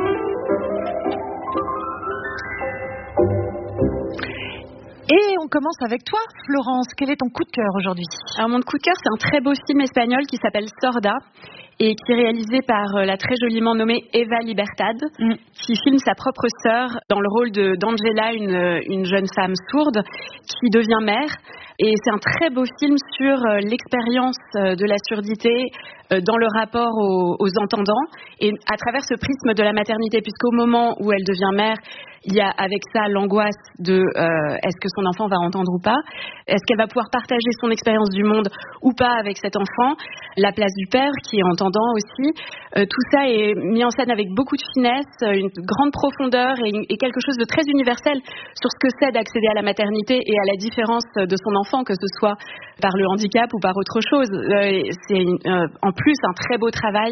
Et on commence avec toi, Florence. Quel est ton coup de cœur aujourd'hui? Alors mon coup de cœur, c'est un très beau film espagnol qui s'appelle Sorda et qui est réalisé par la très joliment nommée Eva Libertad, qui filme sa propre sœur dans le rôle d'Angela, une jeune femme sourde qui devient mère. Et c'est un très beau film sur l'expérience de la surdité dans le rapport aux entendants et à travers ce prisme de la maternité, puisqu'au moment où elle devient mère, il y a avec ça l'angoisse de est-ce que son enfant va entendre ou pas, est-ce qu'elle va pouvoir partager son expérience du monde ou pas avec cet enfant, la place du père qui est entendant aussi, tout ça est mis en scène avec beaucoup de finesse, une grande profondeur et quelque chose de très universel sur ce que c'est d'accéder à la maternité et à la différence de son enfant, que ce soit par le handicap ou par autre chose. C'est en plus un très beau travail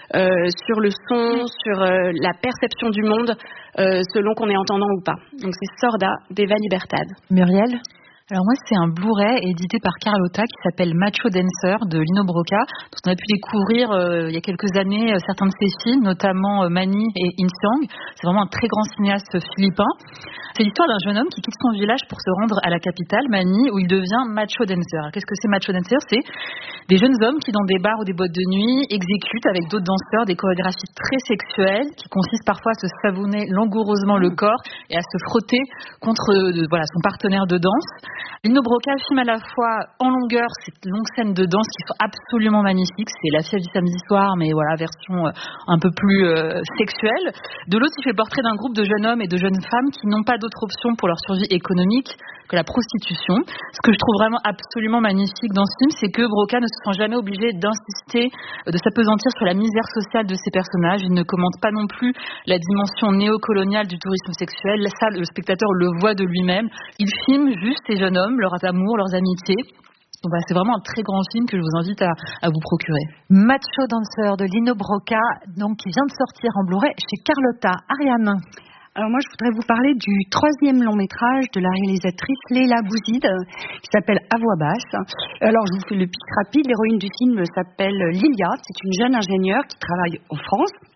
sur le son, sur la perception du monde, selon qu'on est entendant ou pas. Donc c'est Sorda d'Eva Libertad. Muriel? Alors moi, c'est un Blu-ray édité par Carlotta qui s'appelle Macho Dancer de Lino Brocca, dont on a pu découvrir il y a quelques années certains de ses films, notamment Mani et Insiang. C'est vraiment un très grand cinéaste philippin. C'est l'histoire d'un jeune homme qui quitte son village pour se rendre à la capitale, Mani, où il devient macho dancer. Alors, qu'est-ce que c'est macho dancer? C'est des jeunes hommes qui, dans des bars ou des boîtes de nuit, exécutent avec d'autres danseurs des chorégraphies très sexuelles qui consistent parfois à se savonner langoureusement le corps et à se frotter contre son partenaire de danse. Lino Brocca filme à la fois en longueur cette longue scène de danse qui sont absolument magnifiques. C'est La fièvre du samedi soir, mais voilà, version un peu plus sexuelle. De l'autre, il fait le portrait d'un groupe de jeunes hommes et de jeunes femmes qui n'ont pas d'autre option pour leur survie économique que la prostitution. Ce que je trouve vraiment absolument magnifique dans ce film, c'est que Brocca ne se sent jamais obligé d'insister, de s'apesantir sur la misère sociale de ses personnages. Il ne commente pas non plus la dimension néocoloniale du tourisme sexuel. Ça, le spectateur le voit de lui-même. Il filme juste ces jeunes hommes, leurs amours, leurs amitiés. Donc c'est vraiment un très grand film que je vous invite à vous procurer. Macho Dancer de Lino Brocca, donc qui vient de sortir en Blu-ray chez Carlotta. Ariane? Alors moi, je voudrais vous parler du 3e long métrage de la réalisatrice Leila Bouzid, qui s'appelle À voix basse. Alors, je vous fais le pitch rapide. L'héroïne du film s'appelle Lilia. C'est une jeune ingénieure qui travaille en France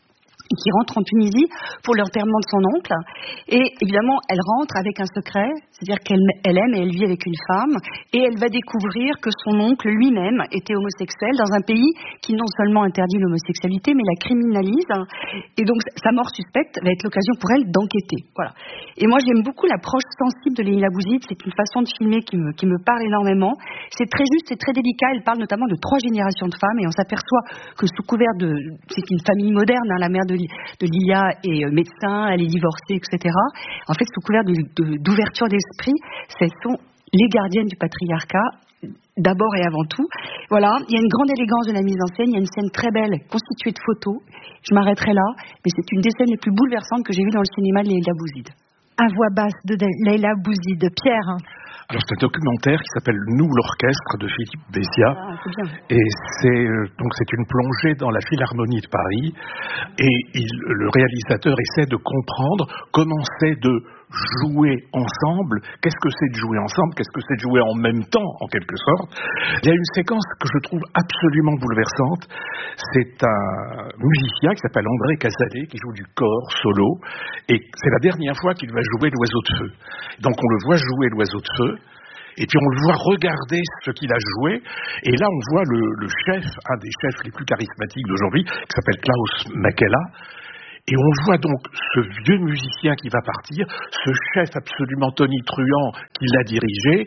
qui rentre en Tunisie pour l'enterrement de son oncle. Et évidemment, elle rentre avec un secret, c'est-à-dire qu'elle aime et elle vit avec une femme, et elle va découvrir que son oncle lui-même était homosexuel dans un pays qui non seulement interdit l'homosexualité, mais la criminalise. Et donc, sa mort suspecte va être l'occasion pour elle d'enquêter. Voilà. Et moi, j'aime beaucoup l'approche sensible de Leïla Bouzid. C'est une façon de filmer qui me parle énormément. C'est très juste, c'est très délicat. Elle parle notamment de 3 générations de femmes, et on s'aperçoit que sous couvert c'est une famille moderne, hein, la mère de Lilia est médecin, elle est divorcée, etc. En fait, sous couvert d'ouverture d'esprit, ce sont les gardiennes du patriarcat, d'abord et avant tout. Voilà, il y a une grande élégance de la mise en scène, il y a une scène très belle, constituée de photos. Je m'arrêterai là, mais c'est une des scènes les plus bouleversantes que j'ai vues dans le cinéma de Leïla Bouzid. À voix basse de Leïla Bouzid. Pierre. Alors c'est un documentaire qui s'appelle Nous l'orchestre de Philippe Béziat. Et c'est une plongée dans la Philharmonie de Paris. Et le réalisateur essaie de comprendre comment c'est de jouer ensemble. Qu'est-ce que c'est de jouer ensemble? Qu'est-ce que c'est de jouer en même temps, en quelque sorte? Il y a une séquence que je trouve absolument bouleversante. C'est un musicien qui s'appelle André Casalet, qui joue du cor solo. Et c'est la dernière fois qu'il va jouer l'Oiseau de feu. Donc on le voit jouer l'Oiseau de feu. Et puis on le voit regarder ce qu'il a joué. Et là, on voit le chef, un des chefs les plus charismatiques d'aujourd'hui, qui s'appelle Klaus Makela. Et on voit donc ce vieux musicien qui va partir, ce chef absolument tonitruant qui l'a dirigé,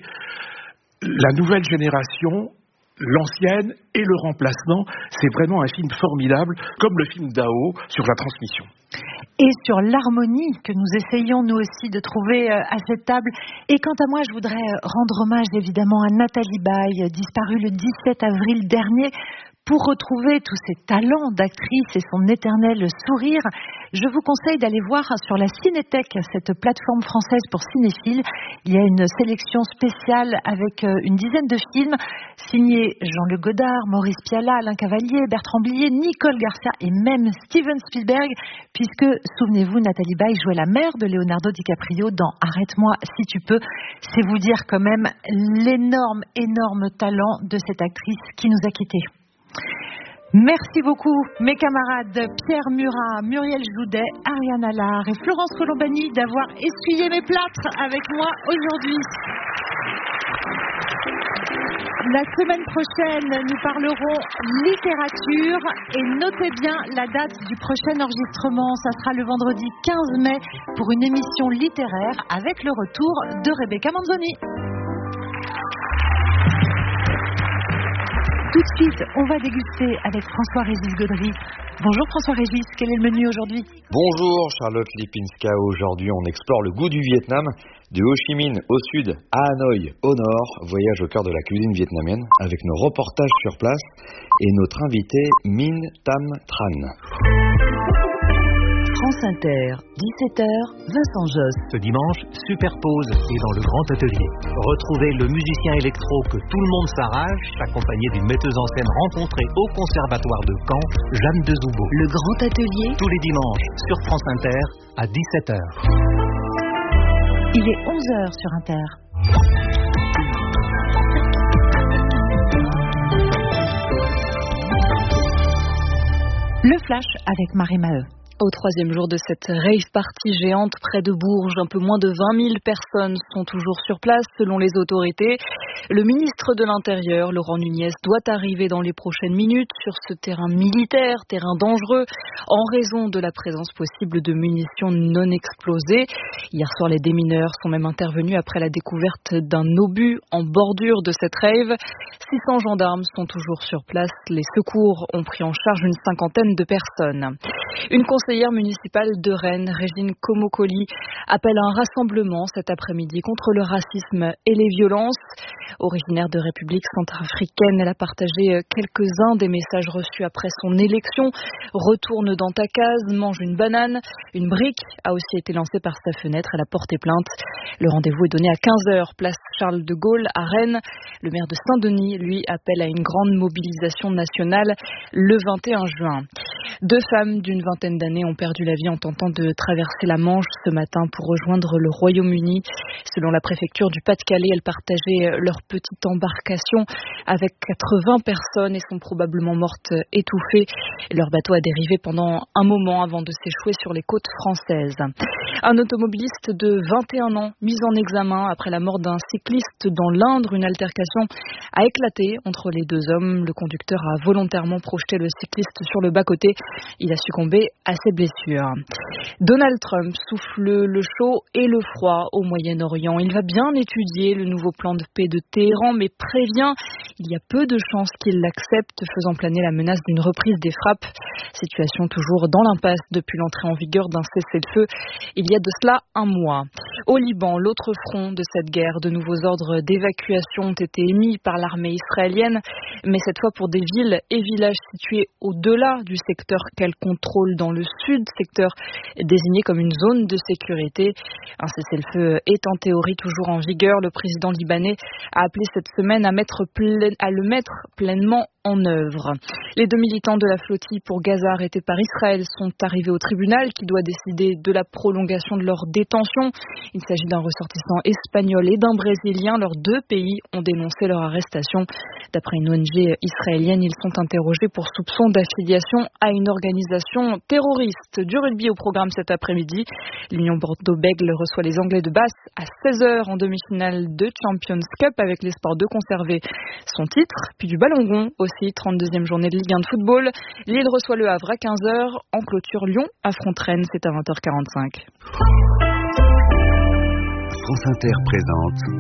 la nouvelle génération, l'ancienne et le remplaçant. C'est vraiment un film formidable, comme le film d'Ao sur la transmission. Et sur l'harmonie que nous essayons nous aussi de trouver à cette table. Et quant à moi, je voudrais rendre hommage évidemment à Nathalie Baye, disparue le 17 avril dernier. Pour retrouver tous ses talents d'actrice et son éternel sourire, je vous conseille d'aller voir sur la Cinétech, cette plateforme française pour cinéphiles. Il y a une sélection spéciale avec une dizaine de films signés Jean-Luc Godard, Maurice Pialat, Alain Cavalier, Bertrand Blier, Nicole Garcia et même Steven Spielberg, puisque, souvenez-vous, Nathalie Baye jouait la mère de Leonardo DiCaprio dans Arrête-moi si tu peux. C'est vous dire quand même l'énorme talent de cette actrice qui nous a quittés. Merci beaucoup mes camarades Pierre Murat, Muriel Joudet, Ariane Allard et Florence Colombani d'avoir essuyé mes plâtres avec moi aujourd'hui. La semaine prochaine, nous parlerons littérature et notez bien la date du prochain enregistrement. Ça sera le vendredi 15 mai pour une émission littéraire avec le retour de Rebecca Manzoni. Tout de suite, on va déguster avec François-Régis Gaudry. Bonjour François-Régis, quel est le menu aujourd'hui? Bonjour Charlotte Lipinska, aujourd'hui on explore le goût du Vietnam, de Ho Chi Minh au sud à Hanoï au nord, voyage au cœur de la cuisine vietnamienne avec nos reportages sur place et notre invité Minh Tam Tran. France Inter, 17h, Vincent Josse. Ce dimanche, Superpose est dans le grand atelier. Retrouvez le musicien électro que tout le monde s'arrache, accompagné d'une metteuse en scène rencontrée au Conservatoire de Caen, Jeanne de Zoubo. Le grand atelier, tous les dimanches, sur France Inter, à 17h. Il est 11h sur Inter. Le flash avec Marie Maheu. Au troisième jour de cette rave party géante près de Bourges, un peu moins de 20 000 personnes sont toujours sur place selon les autorités. Le ministre de l'Intérieur, Laurent Nunez, doit arriver dans les prochaines minutes sur ce terrain militaire, terrain dangereux, en raison de la présence possible de munitions non explosées. Hier soir, les démineurs sont même intervenus après la découverte d'un obus en bordure de cette rave. 600 gendarmes sont toujours sur place. Les secours ont pris en charge une 50aine de personnes. Une conseillère municipale de Rennes, Régine Comocoli, appelle à un rassemblement cet après-midi contre le racisme et les violences. Originaire de République centrafricaine, elle a partagé quelques-uns des messages reçus après son élection. Retourne dans ta case, mange une banane. Une brique a aussi été lancée par sa fenêtre. Elle a porté plainte. Le rendez-vous est donné à 15h, place Charles de Gaulle à Rennes. Le maire de Saint-Denis, lui, appelle à une grande mobilisation nationale le 21 juin. 2 femmes d'une vingtaine d'années ont perdu la vie en tentant de traverser la Manche ce matin pour rejoindre le Royaume-Uni. Selon la préfecture du Pas-de-Calais, elles partageaient leur petite embarcation avec 80 personnes et sont probablement mortes étouffées. Leur bateau a dérivé pendant un moment avant de s'échouer sur les côtes françaises. Un automobiliste de 21 ans mis en examen après la mort d'un cycliste dans l'Indre. Une altercation a éclaté entre les deux hommes. Le conducteur a volontairement projeté le cycliste sur le bas-côté. Il a succombé à ses blessures. Donald Trump souffle le chaud et le froid au Moyen-Orient. Il va bien étudier le nouveau plan de paix de Téhéran, mais prévient il y a peu de chances qu'il l'accepte, faisant planer la menace d'une reprise des frappes. Situation toujours dans l'impasse depuis l'entrée en vigueur d'un cessez-le-feu il y a de cela un mois. Au Liban, l'autre front de cette guerre, de nouveaux ordres d'évacuation ont été émis par l'armée israélienne, mais cette fois pour des villes et villages situés au-delà du secteur qu'elle contrôle dans le sud, secteur désigné comme une zone de sécurité. Un cessez-le-feu est en théorie toujours en vigueur. Le président libanais a appelé cette semaine à le mettre pleinement en œuvre. Les 2 militants de la flottille pour Gaza arrêtés par Israël sont arrivés au tribunal qui doit décider de la prolongation de leur détention. Il s'agit d'un ressortissant espagnol et d'un brésilien. Leurs 2 pays ont dénoncé leur arrestation. D'après une ONG israélienne, ils sont interrogés pour soupçon d'affiliation à une organisation terroriste. Du rugby au programme cet après-midi. L'Union Bordeaux-Bègles reçoit les Anglais de Basse à 16h en demi-finale de Champions Cup avec l'espoir de conserver son titre. Puis du ballon rond aussi, 32e journée de Ligue 1 de football. Lille reçoit le Havre à 15h. En clôture, Lyon affronte Rennes, c'est à 20h45. France Inter présente